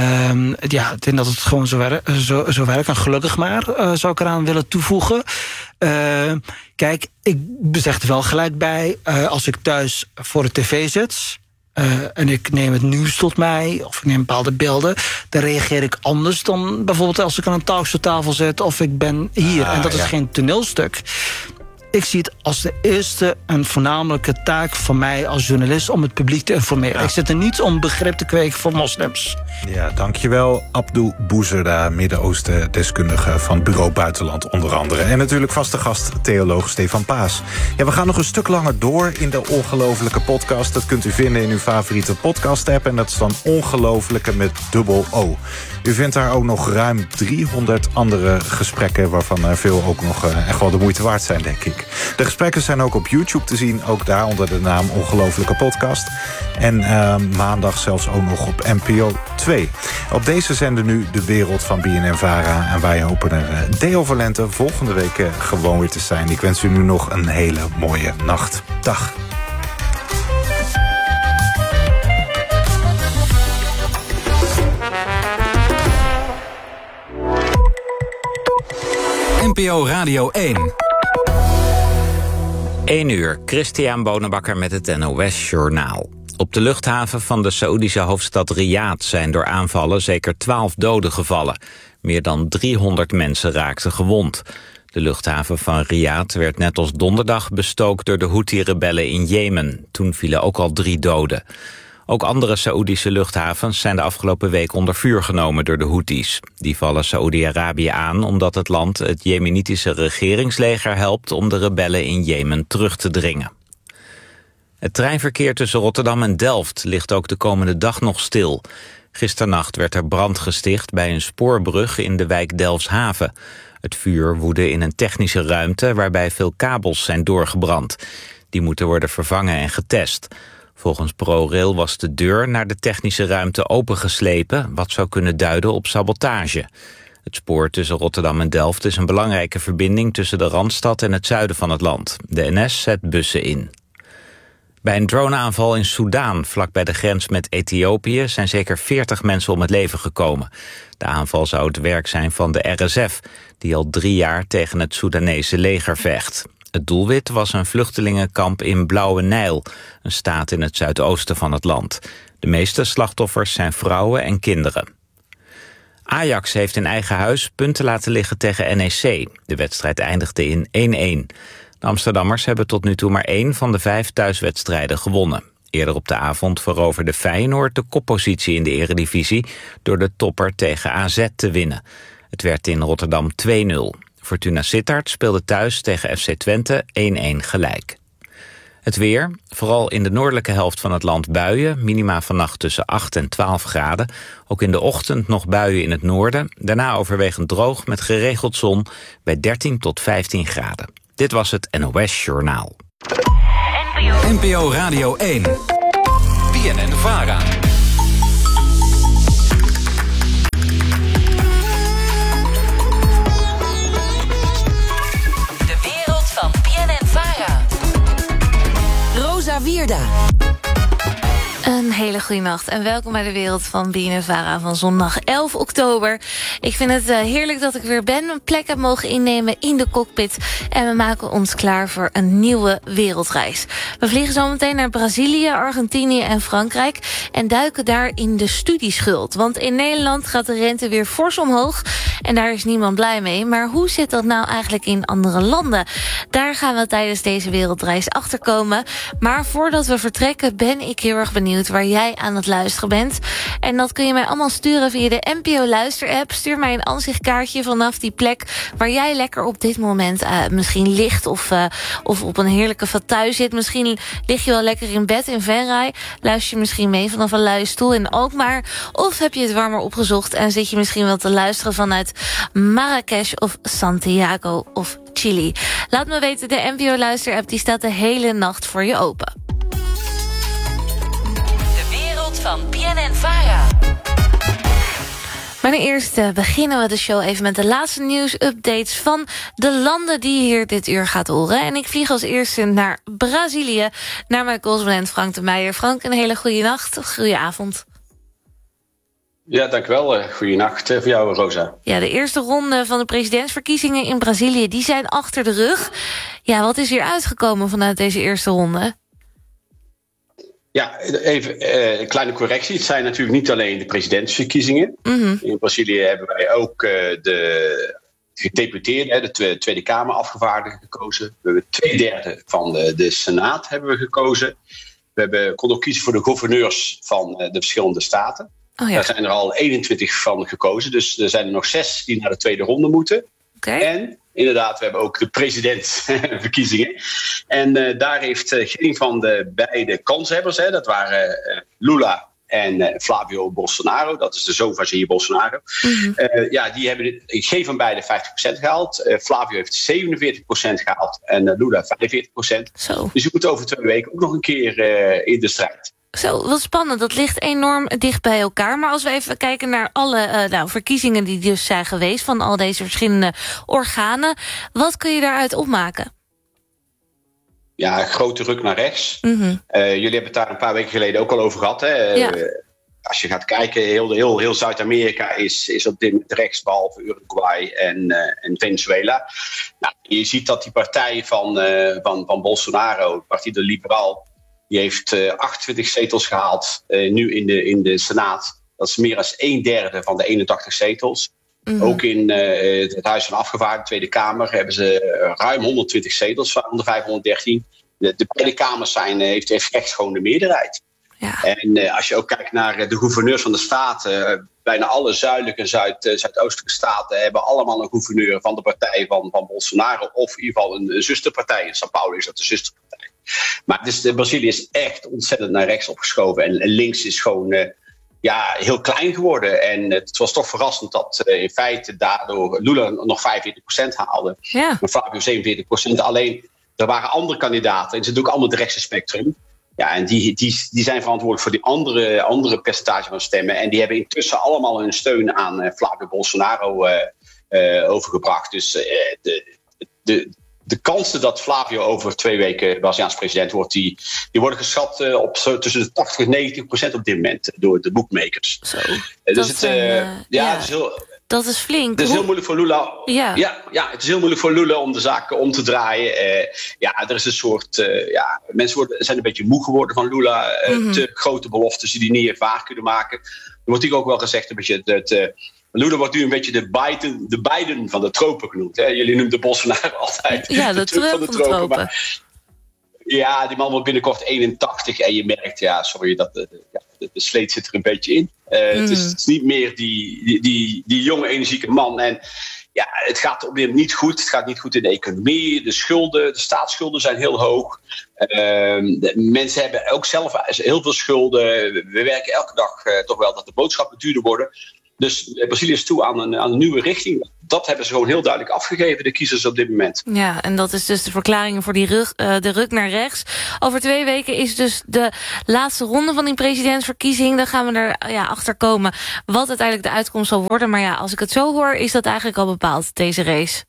Ik denk dat het gewoon zo werkt. En gelukkig maar, zou ik eraan willen toevoegen. Kijk, ik zeg er wel gelijk bij... als ik thuis voor de tv zit... en ik neem het nieuws tot mij, of ik neem bepaalde beelden... dan reageer ik anders dan bijvoorbeeld als ik aan een talkshowtafel zit... of ik ben hier. En dat is geen toneelstuk. Ik zie het als de eerste en voornamelijke taak van mij als journalist... om het publiek te informeren. Ja. Ik zit er niet om begrip te kweken voor moslims. Ja, dankjewel Abdou Bouzerda, Midden-Oosten-deskundige van Bureau Buitenland onder andere. En natuurlijk vaste gast, theoloog Stefan Paas. Ja, we gaan nog een stuk langer door in de Ongelofelijke podcast. Dat kunt u vinden in uw favoriete podcast-app. En dat is dan Ongelofelijke met dubbel O. U vindt daar ook nog ruim 300 andere gesprekken... waarvan er veel ook nog echt wel de moeite waard zijn, denk ik. De gesprekken zijn ook op YouTube te zien. Ook daar onder de naam Ongelofelijke Podcast. En maandag zelfs ook nog op NPO 2. Op deze zender nu de wereld van BNN-Vara. En wij hopen er Deo Valente volgende week gewoon weer te zijn. Ik wens u nu nog een hele mooie nacht. Dag. NPO Radio 1. 1 uur, Christian Bonenbakker met het NOS Journaal. Op de luchthaven van de Saoedische hoofdstad Riyadh zijn door aanvallen zeker 12 doden gevallen. Meer dan 300 mensen raakten gewond. De luchthaven van Riyadh werd net als donderdag bestookt door de Houthi-rebellen in Jemen. Toen vielen ook al 3 doden. Ook andere Saoedische luchthavens zijn de afgelopen week onder vuur genomen door de Houthis. Die vallen Saoedi-Arabië aan omdat het land het Jemenitische regeringsleger helpt om de rebellen in Jemen terug te dringen. Het treinverkeer tussen Rotterdam en Delft ligt ook de komende dag nog stil. Gisternacht werd er brand gesticht bij een spoorbrug in de wijk Delfshaven. Het vuur woedde in een technische ruimte waarbij veel kabels zijn doorgebrand. Die moeten worden vervangen en getest. Volgens ProRail was de deur naar de technische ruimte opengeslepen, wat zou kunnen duiden op sabotage. Het spoor tussen Rotterdam en Delft is een belangrijke verbinding tussen de Randstad en het zuiden van het land. De NS zet bussen in. Bij een droneaanval in Soedan, vlakbij de grens met Ethiopië, zijn zeker 40 mensen om het leven gekomen. De aanval zou het werk zijn van de RSF, die al 3 jaar tegen het Soedanese leger vecht. Het doelwit was een vluchtelingenkamp in Blauwe Nijl, een staat in het zuidoosten van het land. De meeste slachtoffers zijn vrouwen en kinderen. Ajax heeft in eigen huis punten laten liggen tegen NEC. De wedstrijd eindigde in 1-1. De Amsterdammers hebben tot nu toe maar 1 van de 5 thuiswedstrijden gewonnen. Eerder op de avond veroverde Feyenoord de koppositie in de eredivisie door de topper tegen AZ te winnen. Het werd in Rotterdam 2-0. Fortuna Sittard speelde thuis tegen FC Twente 1-1 gelijk. Het weer, vooral in de noordelijke helft van het land buien. Minima vannacht tussen 8 en 12 graden. Ook in de ochtend nog buien in het noorden. Daarna overwegend droog met geregeld zon bij 13 tot 15 graden. Dit was het NOS Journaal. NPO Radio 1. BNN-VARA. De wereld van BNN-VARA. Rosa Wierda. Een hele goede nacht en welkom bij de wereld van BNN-VARA van zondag 11 oktober. Ik vind het heerlijk dat ik weer ben, een plek heb mogen innemen in de cockpit. En we maken ons klaar voor een nieuwe wereldreis. We vliegen zo meteen naar Brazilië, Argentinië en Frankrijk en duiken daar in de studieschuld. Want in Nederland gaat de rente weer fors omhoog en daar is niemand blij mee. Maar hoe zit dat nou eigenlijk in andere landen? Daar gaan we tijdens deze wereldreis achterkomen. Maar voordat we vertrekken ben ik heel erg benieuwd waar jij aan het luisteren bent. En dat kun je mij allemaal sturen via de NPO Luister-app. Stuur mij een ansichtkaartje vanaf die plek waar jij lekker op dit moment misschien ligt of op een heerlijke fauteuil zit. Misschien lig je wel lekker in bed in Venray. Luister je misschien mee vanaf een luie stoel in Alkmaar. Of heb je het warmer opgezocht en zit je misschien wel te luisteren vanuit Marrakesh of Santiago of Chili. Laat me weten, de NPO Luister-app die staat de hele nacht voor je open. Van BNN-VARA. Maar eerst beginnen we de show even met de laatste nieuwsupdates van de landen die je hier dit uur gaat horen. En ik vlieg als eerste naar Brazilië, naar mijn correspondent Frank de Meijer. Frank, een hele goede nacht, goede avond. Ja, dankjewel. Goeienacht voor jou, Rosa. Ja, de eerste ronde van de presidentsverkiezingen in Brazilië, die zijn achter de rug. Ja, wat is hier uitgekomen vanuit deze eerste ronde? Ja, even een kleine correctie. Het zijn natuurlijk niet alleen de presidentsverkiezingen. Mm-hmm. In Brazilië hebben wij ook de gedeputeerden, de Tweede Kamer afgevaardigden gekozen. We hebben 2/3 van de Senaat hebben we gekozen. We konden ook kiezen voor de gouverneurs van de verschillende staten. Oh ja. Daar zijn er al 21 van gekozen. Dus er zijn er nog 6 die naar de tweede ronde moeten. Okay. En inderdaad, we hebben ook de presidentsverkiezingen. En daar heeft geen van de beide kanshebbers, dat waren Lula en Flavio Bolsonaro, dat is de zoon van Jair Bolsonaro. Mm-hmm. Die hebben geen van beide 50% gehaald. Flavio heeft 47% gehaald en Lula 45%. Zo. Dus je moet over 2 weken ook nog een keer in de strijd. Zo, wat spannend. Dat ligt enorm dicht bij elkaar. Maar als we even kijken naar alle verkiezingen die dus zijn geweest van al deze verschillende organen, wat kun je daaruit opmaken? Ja, grote ruk naar rechts. Mm-hmm. Jullie hebben het daar een paar weken geleden ook al over gehad. Hè? Ja. Als je gaat kijken, heel Zuid-Amerika is op dit moment rechts, behalve Uruguay en Venezuela. Nou, je ziet dat die partij van Bolsonaro, Partido Liberal, die heeft 28 zetels gehaald nu in de Senaat. Dat is meer dan 1/3 van de 81 zetels. Mm-hmm. Ook in het Huis van Afgevaardigden, Tweede Kamer, hebben ze ruim 120 zetels van de 513. De beide kamers heeft rechts gewoon de meerderheid. Ja. En als je ook kijkt naar de gouverneurs van de staten, bijna alle zuidelijke en zuidoostelijke staten hebben allemaal een gouverneur van de partij van Bolsonaro, of in ieder geval een zusterpartij. In São Paulo is dat de zusterpartij. Maar dus Brazilië is echt ontzettend naar rechts opgeschoven. En links is gewoon heel klein geworden. En het was toch verrassend dat in feite daardoor Lula nog 45% haalde. Ja. Maar Flavio 47%. Alleen, er waren andere kandidaten. En ze doen ook allemaal het rechtse spectrum. Ja, en die zijn verantwoordelijk voor die andere percentage van stemmen. En die hebben intussen allemaal hun steun aan Flavio Bolsonaro overgebracht. Dus de kansen dat Flavio over 2 weken Braziliaans president wordt, die worden geschat op tussen de 80 en 90% op dit moment door de bookmakers. Zo, dus het is heel. Dat is flink. Het is heel moeilijk voor Lula. Ja, het is heel moeilijk voor Lula om de zaken om te draaien. Er is een soort. Mensen zijn een beetje moe geworden van Lula. Mm-hmm. Te grote beloftes die niet waar kunnen maken. Er wordt hier ook wel gezegd een beetje Lula wordt nu een beetje de Biden van de tropen genoemd. Hè? Jullie noemen de Bolsonaro altijd. Ja, de Trump van de tropen. Maar, ja, die man wordt binnenkort 81 en je merkt, de sleet zit er een beetje in. Het is niet meer die jonge, energieke man. En ja, het gaat op dit moment niet goed. Het gaat niet goed in de economie. De staatsschulden zijn heel hoog. Mensen hebben ook zelf heel veel schulden. We werken elke dag toch wel dat de boodschappen duurder worden. Dus Brazilië is toe aan een nieuwe richting. Dat hebben ze gewoon heel duidelijk afgegeven, de kiezers op dit moment. Ja, en dat is dus de verklaring voor de ruk naar rechts. Over 2 weken is dus de laatste ronde van die presidentsverkiezing. Dan gaan we er achter komen wat uiteindelijk de uitkomst zal worden. Maar ja, als ik het zo hoor, is dat eigenlijk al bepaald, deze race.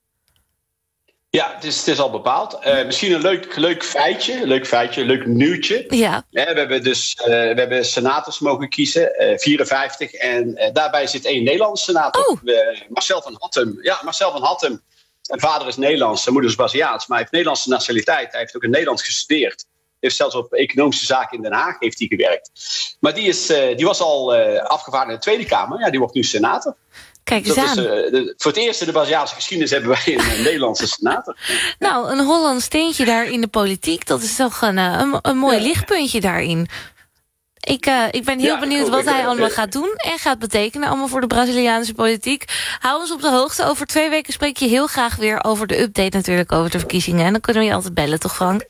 Ja, het is al bepaald. Misschien een leuk feitje, leuk nieuwtje. Ja. We hebben senators mogen kiezen, 54. En daarbij zit 1 Nederlandse senator, Marcel van Hattem. Ja, Marcel van Hattem. Zijn vader is Nederlands, zijn moeder is Braziliaans. Maar hij heeft Nederlandse nationaliteit. Hij heeft ook in Nederland gestudeerd. Heeft zelfs op economische zaken in Den Haag heeft hij gewerkt. Maar die was al afgevaardigd in de Tweede Kamer. Ja, die wordt nu senator. Kijk eens aan. Voor het eerst in de Braziliaanse geschiedenis hebben wij een Nederlandse senator. Nou, een Hollands steentje daar in de politiek. Dat is toch een mooi lichtpuntje daarin. Ik ben heel benieuwd wat hij allemaal gaat doen en gaat betekenen allemaal voor de Braziliaanse politiek. Hou ons op de hoogte. Over 2 weken spreek je heel graag weer over de update natuurlijk over de verkiezingen. En dan kunnen we je altijd bellen, toch Frank?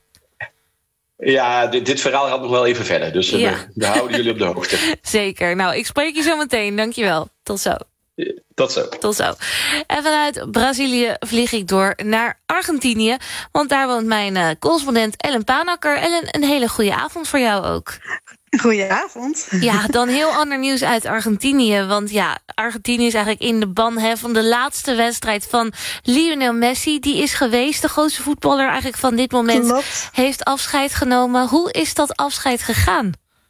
Ja, dit verhaal gaat nog wel even verder. Dus we houden jullie op de hoogte. Zeker. Nou, ik spreek je zo meteen. Dankjewel. Tot zo. Tot zo. En vanuit Brazilië vlieg ik door naar Argentinië. Want daar woont mijn correspondent Ellen Panakker. Ellen, een hele goede avond voor jou ook. Goedenavond. Ja, dan heel ander nieuws uit Argentinië. Want ja, Argentinië is eigenlijk in de ban van de laatste wedstrijd van Lionel Messi. Die is geweest, de grootste voetballer eigenlijk van dit moment. Klopt. Heeft afscheid genomen. Hoe is dat afscheid gegaan?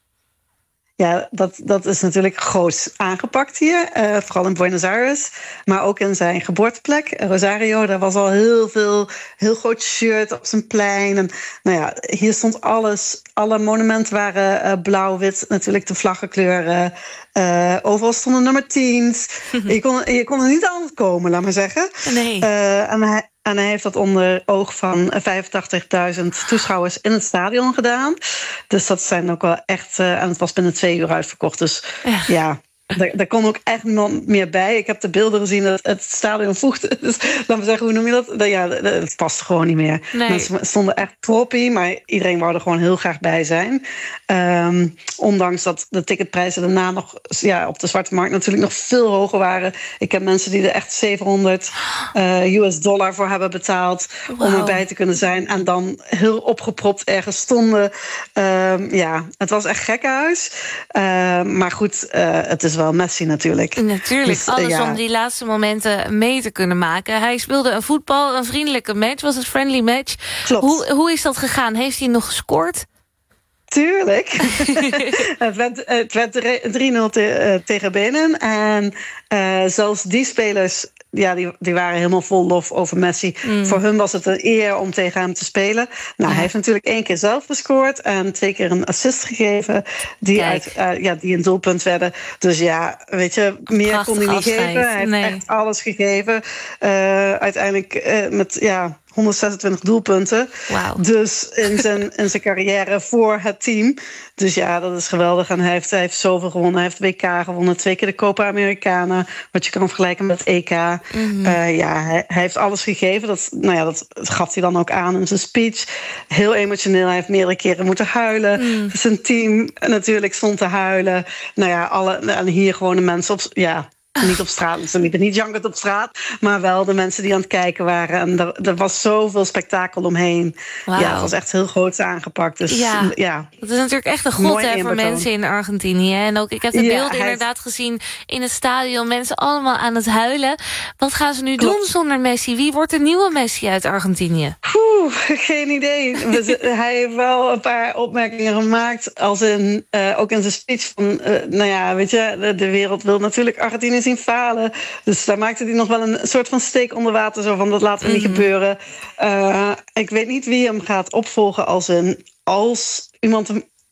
Ja, dat is natuurlijk groot aangepakt hier. Vooral in Buenos Aires. Maar ook in zijn geboorteplek, Rosario. Daar was al heel groot shirt op zijn plein. En, nou ja, hier stond alles. Alle monumenten waren blauw-wit. Natuurlijk de vlaggenkleuren. Overal stonden nummer 10's. Je kon er niet aan komen, laat maar zeggen. Nee. En hij heeft dat onder oog van 85.000 toeschouwers in het stadion gedaan. Dus dat zijn ook wel echt... en het was binnen 2 uur uitverkocht. Dus ja, daar kon ook echt niemand meer bij. Ik heb de beelden gezien dat het stadion voegde. Dus laten we zeggen, hoe noem je dat? Ja, het paste gewoon niet meer. Nee. Mensen stonden echt proppie, maar iedereen wou er gewoon heel graag bij zijn. Ondanks dat de ticketprijzen daarna nog op de zwarte markt natuurlijk nog veel hoger waren. Ik heb mensen die er echt $700 voor hebben betaald om erbij te kunnen zijn. En dan heel opgepropt ergens stonden. Het was echt gekkenhuis. Maar goed, het is wel Messi natuurlijk. Natuurlijk, dus, alles om die laatste momenten mee te kunnen maken. Hij speelde een vriendelijke match. Was het friendly match? Klopt. Hoe is dat gegaan? Heeft hij nog gescoord? Tuurlijk. Het werd 3-0 tegen Benin. En zelfs die spelers, die waren helemaal vol lof over Messi. Voor hun was het een eer om tegen hem te spelen. Nou, hij heeft natuurlijk 1 keer zelf gescoord en 2 keer een assist gegeven die een doelpunt werden. Dus ja, weet je, meer prachtig kon hij niet afscheid. geven. Hij heeft echt alles gegeven. Uiteindelijk met 126 doelpunten. Wow. Dus in zijn carrière voor het team. Dus ja, dat is geweldig. En hij heeft zoveel gewonnen. Hij heeft WK gewonnen. 2 keer de Copa Americana. Wat je kan vergelijken met het EK. Hij heeft alles gegeven. Dat gaf hij dan ook aan in zijn speech. Heel emotioneel. Hij heeft meerdere keren moeten huilen. Zijn team natuurlijk stond te huilen. En hier gewoon de mensen niet op straat, ze liepen niet jankend op straat, maar wel de mensen die aan het kijken waren. En er was zoveel spektakel omheen. Wow. Ja, het was echt heel groot aangepakt. Dus, dat is natuurlijk echt een god voor mensen in Argentinië. En ook, ik heb de beelden inderdaad gezien in het stadion. Mensen allemaal aan het huilen. Wat gaan ze nu doen zonder Messi? Wie wordt de nieuwe Messi uit Argentinië? Geen idee. Hij heeft wel een paar opmerkingen gemaakt. Als ook in zijn speech van... weet je, de wereld wil natuurlijk Argentinië zien falen. Dus daar maakte hij nog wel een soort van steek onder water. Zo van, dat laten we niet gebeuren. Ik weet niet wie hem gaat opvolgen als iemand hem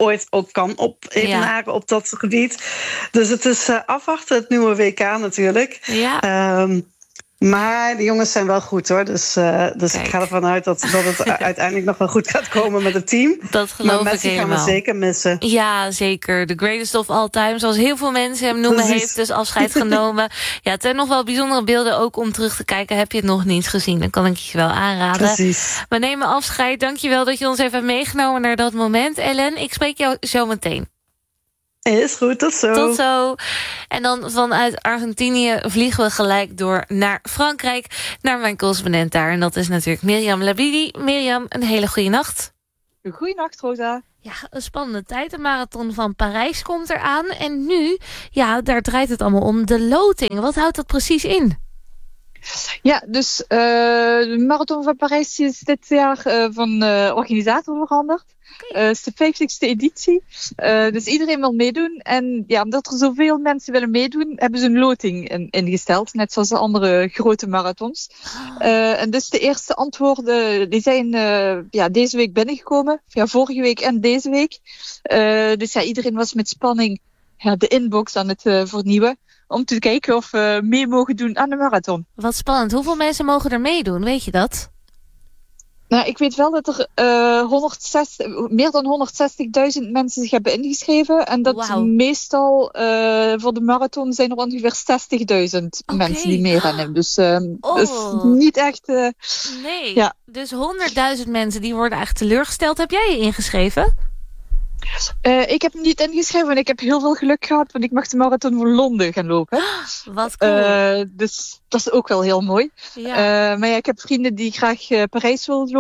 ooit ook kan evenaren op dat gebied. Dus het is afwachten, het nieuwe WK natuurlijk. Ja. Maar de jongens zijn wel goed hoor. Dus ik ga ervan uit dat het uiteindelijk nog wel goed gaat komen met het team. Dat geloof ik Messi helemaal. gaan we zeker missen. Ja, zeker. The greatest of all time. Zoals heel veel mensen hem noemen, heeft dus afscheid genomen. Ja, het zijn nog wel bijzondere beelden ook om terug te kijken. Heb je het nog niet gezien, dan kan ik je wel aanraden. Precies. We nemen afscheid. Dankjewel dat je ons even hebt meegenomen naar dat moment. Ellen, ik spreek jou zo meteen. Is goed, tot zo. Tot zo. En dan vanuit Argentinië vliegen we gelijk door naar Frankrijk, naar mijn correspondent daar. En dat is natuurlijk Mirjam Labidi. Mirjam, een hele goede nacht. Goeienacht, Rosa. Ja, een spannende tijd. De marathon van Parijs komt eraan. En nu, daar draait het allemaal om. De loting, wat houdt dat precies in? Ja, dus de Marathon van Parijs is dit jaar van organisator veranderd. Het is de 50ste editie. Dus iedereen wil meedoen. En ja, omdat er zoveel mensen willen meedoen, hebben ze een loting ingesteld. Net zoals de andere grote marathons. En dus de eerste antwoorden die zijn deze week binnengekomen. Ja, vorige week en deze week. Dus iedereen was met spanning de inbox aan het vernieuwen. Om te kijken of we mee mogen doen aan de marathon. Wat spannend. Hoeveel mensen mogen er meedoen? Weet je dat? Nou, ik weet wel dat er meer dan 160.000 mensen zich hebben ingeschreven. En dat meestal voor de marathon zijn er ongeveer 60.000 mensen die meerennen. Dus dus niet echt... nee, ja. Dus 100.000 mensen die worden eigenlijk teleurgesteld. Heb jij je ingeschreven? Ik heb me niet ingeschreven en ik heb heel veel geluk gehad, want ik mag de marathon van Londen gaan lopen. Wat cool. Dus dat is ook wel heel mooi. Ja. Maar ik heb vrienden die graag Parijs willen lopen.